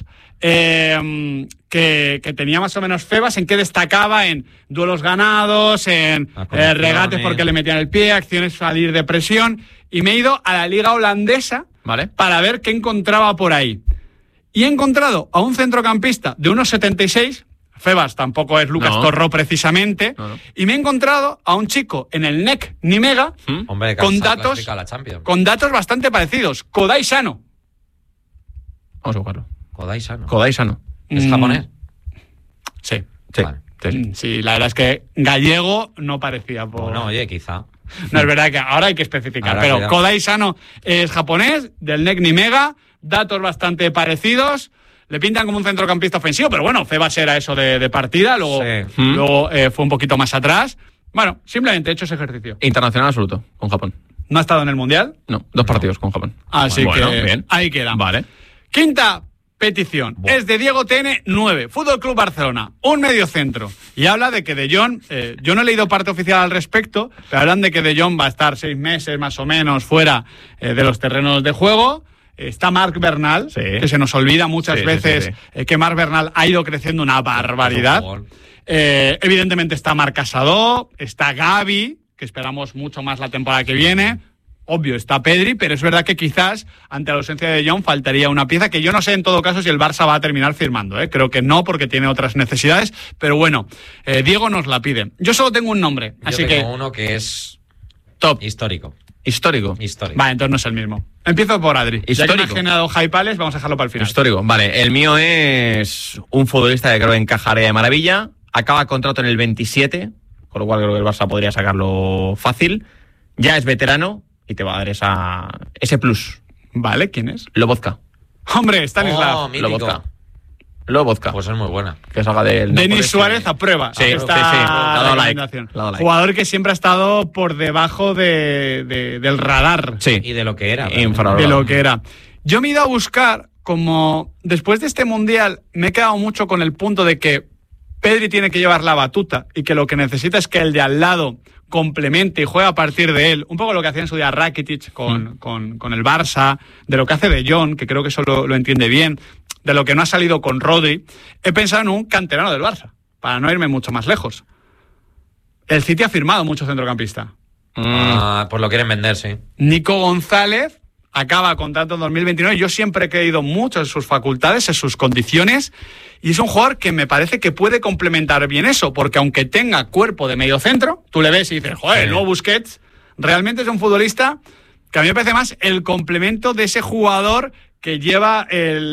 que tenía más o menos Febas, en qué destacaba en duelos ganados, en regates porque le metían el pie, acciones salir de presión, y me he ido a la liga holandesa para ver qué encontraba por ahí. Y he encontrado a un centrocampista de 1,76, Febas tampoco es Lucas Torró precisamente, y me he encontrado a un chico en el NEC Nimega con datos bastante parecidos. Kodai Sano. Vamos a buscarlo. Kodai Sano. ¿Es japonés? Sí. Sí, la verdad es que gallego no parecía. Bueno, oye, quizá. No, es verdad que ahora hay que especificar, pero Kodai Sano es japonés, del NEC Nimega, datos bastante parecidos. Le pintan como un centrocampista ofensivo, pero bueno, Febas era eso de partida, luego fue un poquito más atrás. Bueno, simplemente he hecho ese ejercicio. Internacional absoluto, con Japón. ¿No ha estado en el Mundial? No, 2 partidos con Japón. Así que bien. Ahí queda. Vale. Quinta petición. Es de Diego TN 9, Fútbol Club Barcelona, un mediocentro. Y habla de que De Jong, yo no he leído parte oficial al respecto, pero hablan de que De Jong va a estar 6 meses más o menos fuera de los terrenos de juego. Está Marc Bernal, que se nos olvida muchas veces que Marc Bernal ha ido creciendo una barbaridad. Evidentemente está Marc Casadó, está Gavi, que esperamos mucho más la temporada que viene. Obvio, está Pedri, pero es verdad que quizás ante la ausencia de De Jong faltaría una pieza que yo no sé en todo caso si el Barça va a terminar firmando. Creo que no, porque tiene otras necesidades, pero bueno, Diego nos la pide. Yo solo tengo un nombre, así que... Yo tengo uno que es top. Histórico. Vale, entonces no es el mismo. Empiezo por Adri. Histórico. Ya que me ha generado hypales, vamos a dejarlo para el final. Histórico. Vale, el mío es un futbolista que creo que encajaría de maravilla. Acaba contrato en el 27, con lo cual creo que el Barça podría sacarlo fácil. Ya es veterano y te va a dar ese plus. Vale, ¿quién es? Lobotka. Hombre, Stanislav. Lobotka. Pues es muy buena. Que salga del... Denis Suárez aprueba. Sí. Le ha dado like. Jugador que siempre ha estado por debajo del radar. Sí. Y de lo que era. De lo que era. Yo me he ido a buscar, como después de este Mundial me he quedado mucho con el punto de que Pedri tiene que llevar la batuta y que lo que necesita es que el de al lado complemente y juegue a partir de él. Un poco lo que hacía en su día Rakitic con el Barça, de lo que hace De Jong, que creo que eso lo entiende bien, de lo que no ha salido con Rodri. He pensado en un canterano del Barça, para no irme mucho más lejos. El City ha firmado mucho centrocampista. Pues lo quieren vender, sí. Nico González acaba contrato en 2029. Yo siempre he creído mucho en sus facultades, en sus condiciones, y es un jugador que me parece que puede complementar bien eso, porque aunque tenga cuerpo de medio centro, tú le ves y dices, joder, el nuevo Busquets, realmente es un futbolista que a mí me parece más el complemento de ese jugador que lleva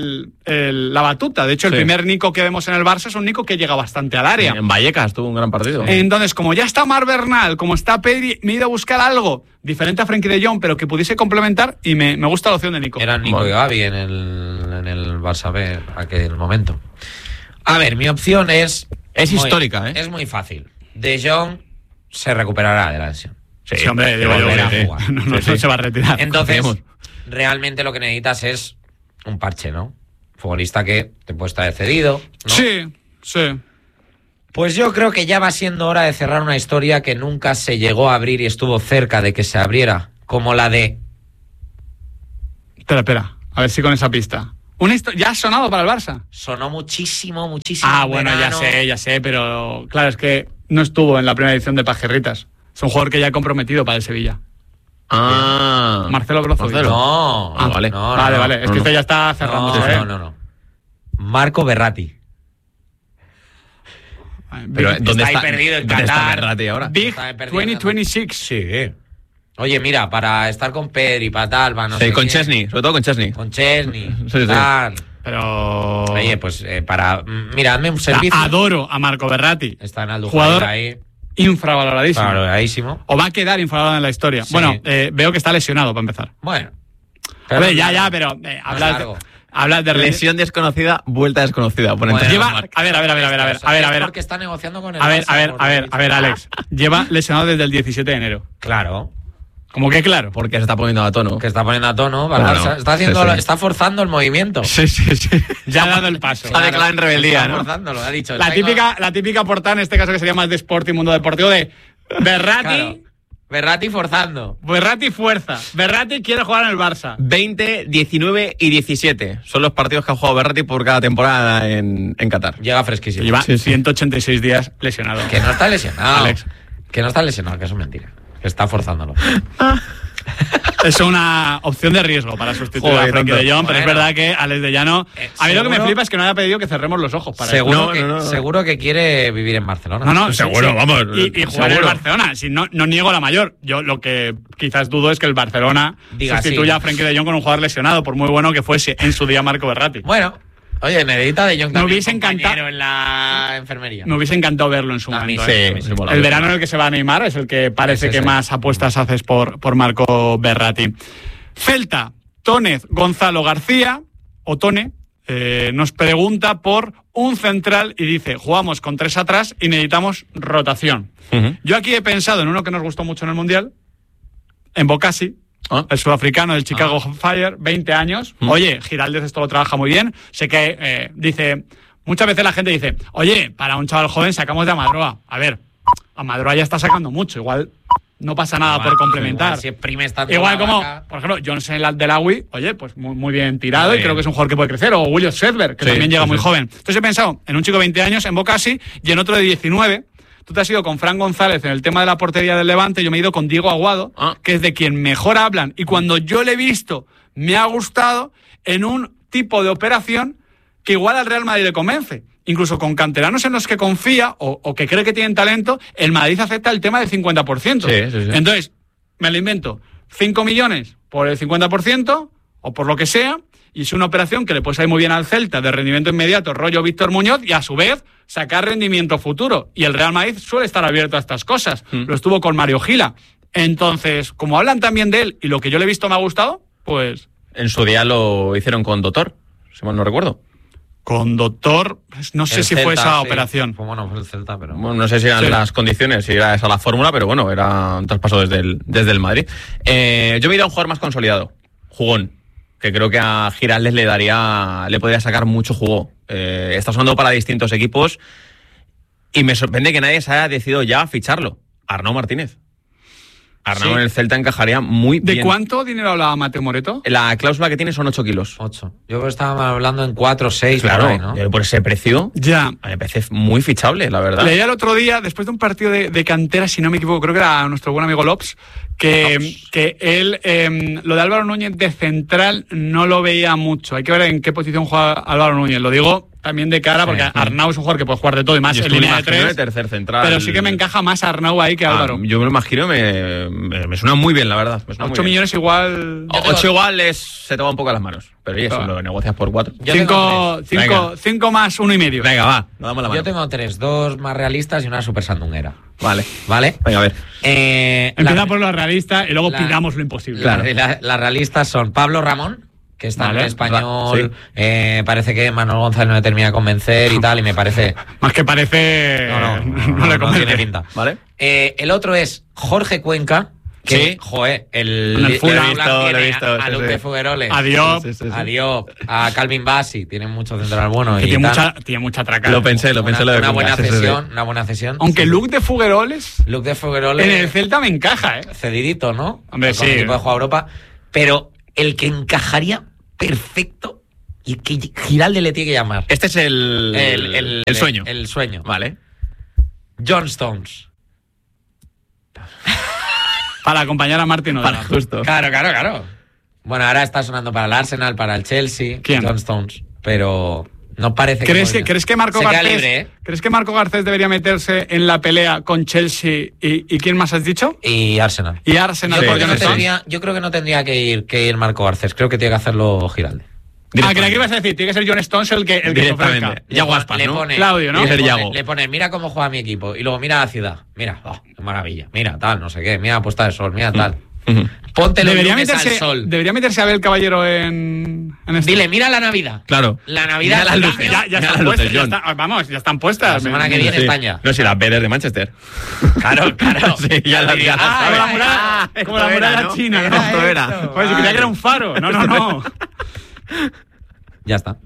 la batuta. De hecho, el primer Nico que vemos en el Barça es un Nico que llega bastante al área. En Vallecas tuvo un gran partido. Entonces, como ya está Marc Bernal, como está Pedri, me he ido a buscar algo diferente a Frenkie de Jong, pero que pudiese complementar, y me gusta la opción de Nico. Era Nico y Gavi en el Barça B aquel momento. A ver, mi opción es histórica, Es muy fácil. De Jong se recuperará de la lesión. Sí, hombre, volverá a jugar. No se va a retirar. Entonces, realmente lo que necesitas es un parche, ¿no? Futbolista que te puede estar cedido, ¿no? Sí. Pues yo creo que ya va siendo hora de cerrar una historia que nunca se llegó a abrir y estuvo cerca de que se abriera, como la de... Espera, a ver si con esa pista. ¿Ya ha sonado para el Barça? Sonó muchísimo. Bueno, ya sé, pero claro, es que no estuvo en la primera edición de Pajerritas. Es un jugador que ya ha comprometido para el Sevilla. Marcelo Brozovic. No, vale. Vale. Es que este ya está cerrando. No. Marco Verratti. Pero ¿dónde está perdido en ¿dónde Qatar? Está Verratti ahora? Big 2026. Sí. Oye, mira, para estar con Pedri, para tal, para no sé con qué. Chesney, sobre todo con Chesney. Con Chesney, sí. tal. Pero... Oye, pues para... Mira, hazme un servicio. Adoro a Marco Verratti. Está en el jugador ahí. Infravaloradísimo. O va a quedar infravalorado en la historia. Sí. Bueno, veo que está lesionado para empezar. Bueno. Pero ya, pero Habla de lesión desconocida, vuelta desconocida. Bueno, a ver. Porque está negociando con el A ver, Barça, Alex. Lleva lesionado desde el 17 de enero. Claro. ¿Cómo que claro? Porque se está poniendo a tono. Que está poniendo a tono. Está forzando el movimiento. Sí. Ya ha dado el paso. Ha declarado en rebeldía, ¿no? Forzándolo, ha dicho. La típica portada, en este caso, que sería más de Sport y Mundo Deportivo, de Berratti. Claro. Berratti forzando. Berratti fuerza. Berratti quiere jugar en el Barça. 20, 19 y 17. Son los partidos que ha jugado Berratti por cada temporada en Qatar. Llega fresquísimo. Lleva 186 días lesionado. Que no está lesionado. Alex. Que no está lesionado, que eso es mentira. Que está forzándolo. Es una opción de riesgo para sustituir a Frenkie de Jong, pero es verdad que Alex de Llano... A mí lo que me flipa es que no haya pedido que cerremos los ojos para seguro que quiere vivir en Barcelona. No, seguro, sí. Vamos. Y jugar en Barcelona. Si no niego la mayor. Yo lo que quizás dudo es que el Barcelona sustituya a Frenkie de Jong con un jugador lesionado, por muy bueno que fuese en su día Marco Verratti. Bueno... Oye, Nedita de Jong también. Me hubiese encantado en la enfermería. Me hubiese encantado verlo en su momento. Sí, el verano en el que se va a Neymar es el que parece que más apuestas haces por Marco Verratti. Celta, Tónez, Gonzalo García, o Tone, nos pregunta por un central y dice, jugamos con 3 atrás y necesitamos rotación. Yo aquí he pensado en uno que nos gustó mucho en el Mundial, en Bocasi. El sudafricano del Chicago Fire, 20 años. Oye, Giraldez esto lo trabaja muy bien. Sé que dice, muchas veces la gente dice, oye, para un chaval joven sacamos de Amadroa. A ver, Amadroa ya está sacando mucho, igual no pasa nada por complementar. Igual como, por ejemplo, Johnson el Delawi, oye, pues muy bien tirado y creo que es un jugador que puede crecer. O William Sedberg, que también llega muy joven. Entonces he pensado en un chico de 20 años, en Bocasi, y en otro de 19. Tú te has ido con Fran González en el tema de la portería del Levante, yo me he ido con Diego Aguado, que es de quien mejor hablan, y cuando yo le he visto, me ha gustado en un tipo de operación que igual al Real Madrid le convence. Incluso con canteranos en los que confía o que cree que tienen talento, el Madrid acepta el tema del 50%. Sí. Entonces, me lo invento, 5 millones por el 50% o por lo que sea, y es una operación que le puede salir muy bien al Celta de rendimiento inmediato, rollo Víctor Muñoz, y a su vez sacar rendimiento futuro. Y el Real Madrid suele estar abierto a estas cosas. Lo estuvo con Mario Gila. Entonces, como hablan también de él y lo que yo le he visto me ha gustado, pues... En su día lo hicieron con Dotor, si mal no recuerdo. Con Doctor, no sé si fue esa operación. Bueno, fue el Celta, pero... Bueno, no sé si eran las condiciones, si era esa la fórmula, pero bueno, era un traspaso desde el Madrid. Yo me he ido a un jugador más consolidado, jugón, que creo que a Giraldez le podría sacar mucho jugo. Está sonando para distintos equipos y me sorprende que nadie se haya decidido ya a ficharlo. Arnau Martínez. Arnau en el Celta encajaría muy bien. ¿De cuánto dinero hablaba Mateo Moreto? La cláusula que tiene son 8 kilos. 8. Yo creo que estaba hablando en 4 o 6. Claro, por ahí, ¿no? Por ese precio, ya me parece muy fichable, la verdad. Leía el otro día, después de un partido de cantera, si no me equivoco, creo que era nuestro buen amigo Lops, que él, lo de Álvaro Núñez de central no lo veía mucho. Hay que ver en qué posición juega Álvaro Núñez. Lo digo también de cara, porque Arnau es un jugador que puede jugar de todo y más en línea de 3. De tercer central. Pero sí que me encaja más Arnau ahí que Álvaro. Yo me lo imagino, me suena muy bien, la verdad. 8 millones igual... 8 igual se te va un poco a las manos. Pero oye, si lo negocias por 4. 5 más 1,5. Venga, va, nos damos la mano. Yo tengo 3, 2 más realistas y una super sandunguera. Vale. Venga, a ver. Empieza por lo realista y luego pidamos lo imposible. Las realistas son Pablo Ramón, que está en el Español. Parece que Manuel González no le termina de convencer y tal, y me parece... Más que parece... No le convence. Tiene pinta. ¿Vale? El otro es Jorge Cuenca, que, el Fulham lo he visto, a Luke de Fugueroles, adiós, a Calvin Bassi, tiene mucho central bueno. Que tiene mucha traca. Lo pensé. Una buena cesión. Aunque Luke de Fugueroles en el Celta me encaja, cedidito, ¿no? Hombre, con el equipo de juego a Europa. Pero el que encajaría perfecto y que Giraldez le tiene que llamar. Este es el sueño. El sueño. Vale. John Stones. Para acompañar a Martin Odegaard. Justo. Claro. Bueno, ahora está sonando para el Arsenal, para el Chelsea. ¿Quién? John Stones. Pero no parece ¿Crees que Marco Garcés ¿crees que Marco Garcés debería meterse en la pelea con Chelsea y quién más has dicho? Y Arsenal. Yo creo que no tendría que ir Marco Garcés. Creo que tiene que hacerlo Giraldez. Que aquí vas a decir, tiene que ser John Stones el que se ofrezca. Yago Aspas, ¿no? Pone, Claudio, ¿no? Le pone, mira cómo juega mi equipo. Y luego mira la ciudad. Mira, qué maravilla. Mira, tal, no sé qué. Mira Puesta de Sol, mira tal. Ponte los Debería lunes meterse, al sol. debería meterse Abel Caballero en esto. Dile, mira la Navidad. Claro. La Navidad. Mira las luces. Ya Mira están las luces, puestas, ya John. están, ya están puestas. La semana que viene están ya. No, si las vedes de Manchester. Claro. Sí, ya las diría. Como la muralla, esto como la muralla era, ¿no? china, ¿no? Esto era. Pues yo creía que era un faro. No. Ya está.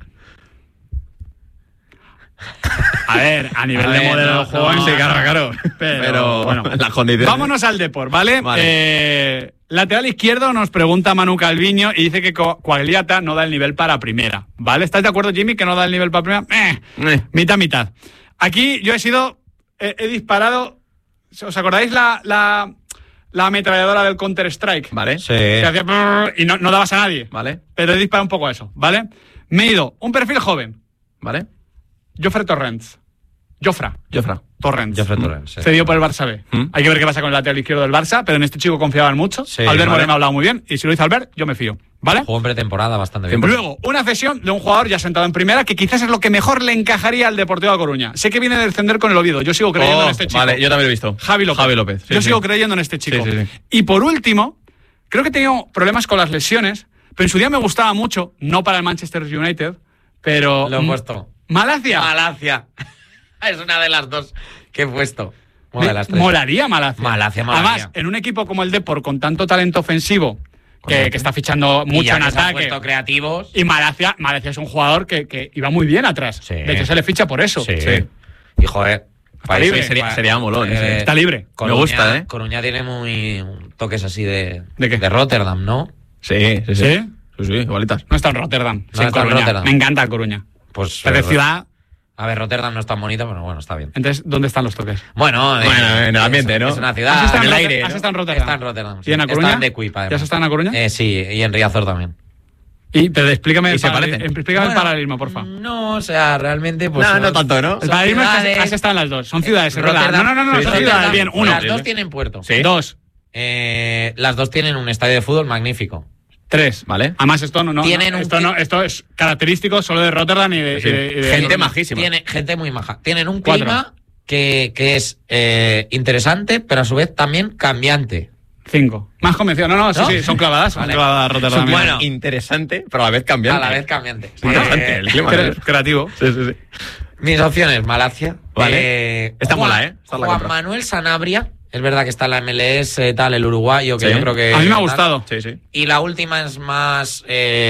A ver, a nivel de modelo de juego, sí, claro. Pero bueno, las condiciones. vámonos al Depor, ¿vale? Vale. Lateral izquierdo nos pregunta Manu Calviño y dice que Quagliata no da el nivel para primera, ¿vale? ¿Estás de acuerdo, Jimmy, que no da el nivel para primera? Mitad. Aquí yo he disparado. ¿Os acordáis la ametralladora del Counter-Strike? Vale. Sí. Que hacía y no dabas a nadie. Vale. Pero he disparado un poco a eso, ¿vale? Me he ido un perfil joven. Vale. Jofre Torrents. Jofre Torrents. Sí. Cedido por el Barça B. Hay que ver qué pasa con el lateral izquierdo del Barça, pero en este chico confiaban mucho. Sí, Albert vale. Moreno me ha hablado muy bien, y si lo dice Albert, yo me fío. ¿Vale? Jugó en pretemporada bastante bien. Luego, una cesión de un jugador ya sentado en primera, que quizás es lo que mejor le encajaría al Deportivo de Coruña. Sé que viene de descender con el Oviedo. Yo sigo creyendo en este chico. Vale, yo también lo he visto. Javi López. Sí, Yo sí. sigo creyendo en este chico. Sí. Y por último, creo que he tenido problemas con las lesiones, pero en su día me gustaba mucho, no para el Manchester United, pero... Lo he puesto. Malacia. Es una de las dos que he puesto. Una de las tres. Molaría Malacia. Malacia. Además, en un equipo como el Depor, con tanto talento ofensivo, que está fichando Y mucho ya en que se han ataque. puesto creativos. Y Malacia es un jugador que iba muy bien atrás. Sí. De hecho, se le ficha por eso. Sí. Y joder. Está libre. Sería molón. ese. Está libre. Me gusta, ¿eh? Coruña tiene muy toques así de qué? de Rotterdam, ¿no? Sí. ¿Sí? Sí, igualitas. No está en Rotterdam. No está en Coruña. Rotterdam. Me encanta Coruña. Pues Es de ciudad. A ver, Rotterdam no es tan bonito, pero bueno, está bien. Entonces, ¿dónde están los toques? Bueno, en el ambiente, ¿no? Es una ciudad. ¿Has estado en el en aire. ¿Has estado en Rotterdam? Está en Rotterdam. ¿Y en A Coruña? Está en De Cuip, además. ¿Ya has estado en A Coruña? Sí, y en Riazor también. Pero explícame, ¿Y se parecen? explícame el paralelismo, porfa. No, o sea, realmente... Pues, No tanto, ¿no? El paralelismo es que ciudades. has estado en las dos. Son ciudades, es verdad. Rotterdam. No, Sí, son sí. ciudades. Bien, uno. Las dos tienen puerto. Sí. Dos. Las dos tienen un estadio de fútbol magnífico. Tres. Vale. Además, esto Tienen un esto es característico solo de Rotterdam y de... Sí. y de- Gente majísima. Tiene gente muy maja. Tienen un Cuatro. clima que es interesante, pero a su vez también cambiante. Cinco. Más convencido. No, sí, ¿No? sí, son clavadas. Son Vale. clavadas Rotterdam. Son bueno. Interesante, pero a la vez cambiante. A la vez cambiante. Interesante, el clima. Creativo. Sí. Mis opciones, Malacia. Vale. Esta Juan, mola, ¿eh? Esta la Juan compro. Manuel Sanabria. Es verdad que está en la MLS, tal, el uruguayo, que Sí. yo creo que... A mí me ha tal. gustado. Sí. Y la última es más...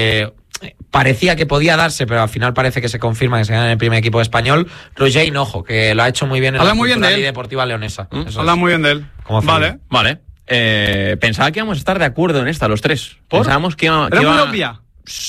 parecía que podía darse, pero al final parece que se confirma que se gana en el primer equipo español. Roger Hinojo, que lo ha hecho muy bien en Habla la muy bien de Cultural y él. Deportiva Leonesa. Eso Habla es. muy bien de él. Como Vale. Vale. Pensaba que íbamos a estar de acuerdo en esta, los tres. ¿Por? Pensábamos que iba... Era muy obvia.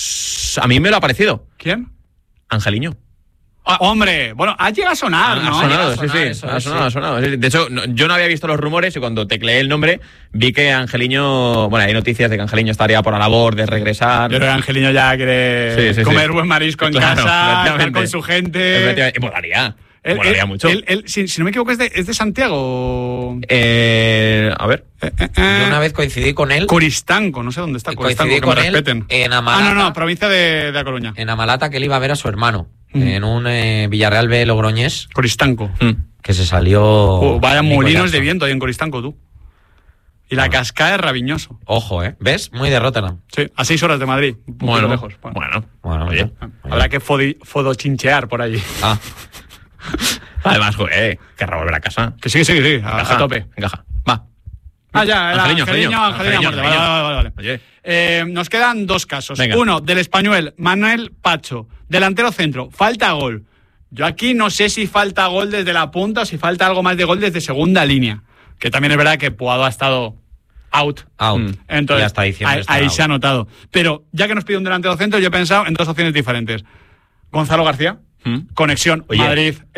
A mí me lo ha parecido. ¿Quién? Angeliño. Hombre, bueno, ha llegado a sonar, ¿no? Ha sonado, llega a sonar, sí. eso Ha es, sonado, sí. ha sonado. Sí. De hecho, yo no había visto los rumores y cuando tecleé el nombre vi que Angeliño... Bueno, hay noticias de que Angeliño estaría por la labor de regresar. Yo creo que Angelino ya quiere Sí. comer buen marisco en Claro, casa, estar efectivamente. con su gente. Efectivamente. Y molaría mucho. Él, si no me equivoco, es de Santiago. A ver. Yo una vez coincidí con él Coristanco, no sé dónde está Coristanco, Coincidí que me con él respeten. en Amalata. No, provincia de A Coruña. en Amalata, que él iba a ver a su hermano en un Villarreal B Logroñés, Coristanco. que se salió... Vaya Nico molinos Jackson. de viento ahí en Coristanco, tú. Y la cascada es Raviñoso. Ojo, ¿ves? Muy de Rotterdam. Sí, a 6 horas de Madrid. Un poquito Bueno, lejos. Bueno, Oye. Habrá que fodochinchear por allí. Ah, Además, joder, querrá volver a casa. Que sí, a tope. Encaja. Va. Ya, era Angeliño. Angelino muerte. Vale. Oye. Nos quedan dos casos. Venga. Uno, del español, Manuel Pacho, delantero centro, falta gol. Yo aquí no sé si falta gol desde la punta o si falta algo más de gol desde segunda línea. Que también es verdad que Puado ha estado out. Entonces, Y hasta diciembre ahí estará se ha notado. Pero ya que nos pide un delantero centro, yo he pensado en dos opciones diferentes. Gonzalo García, conexión Oye. Madrid,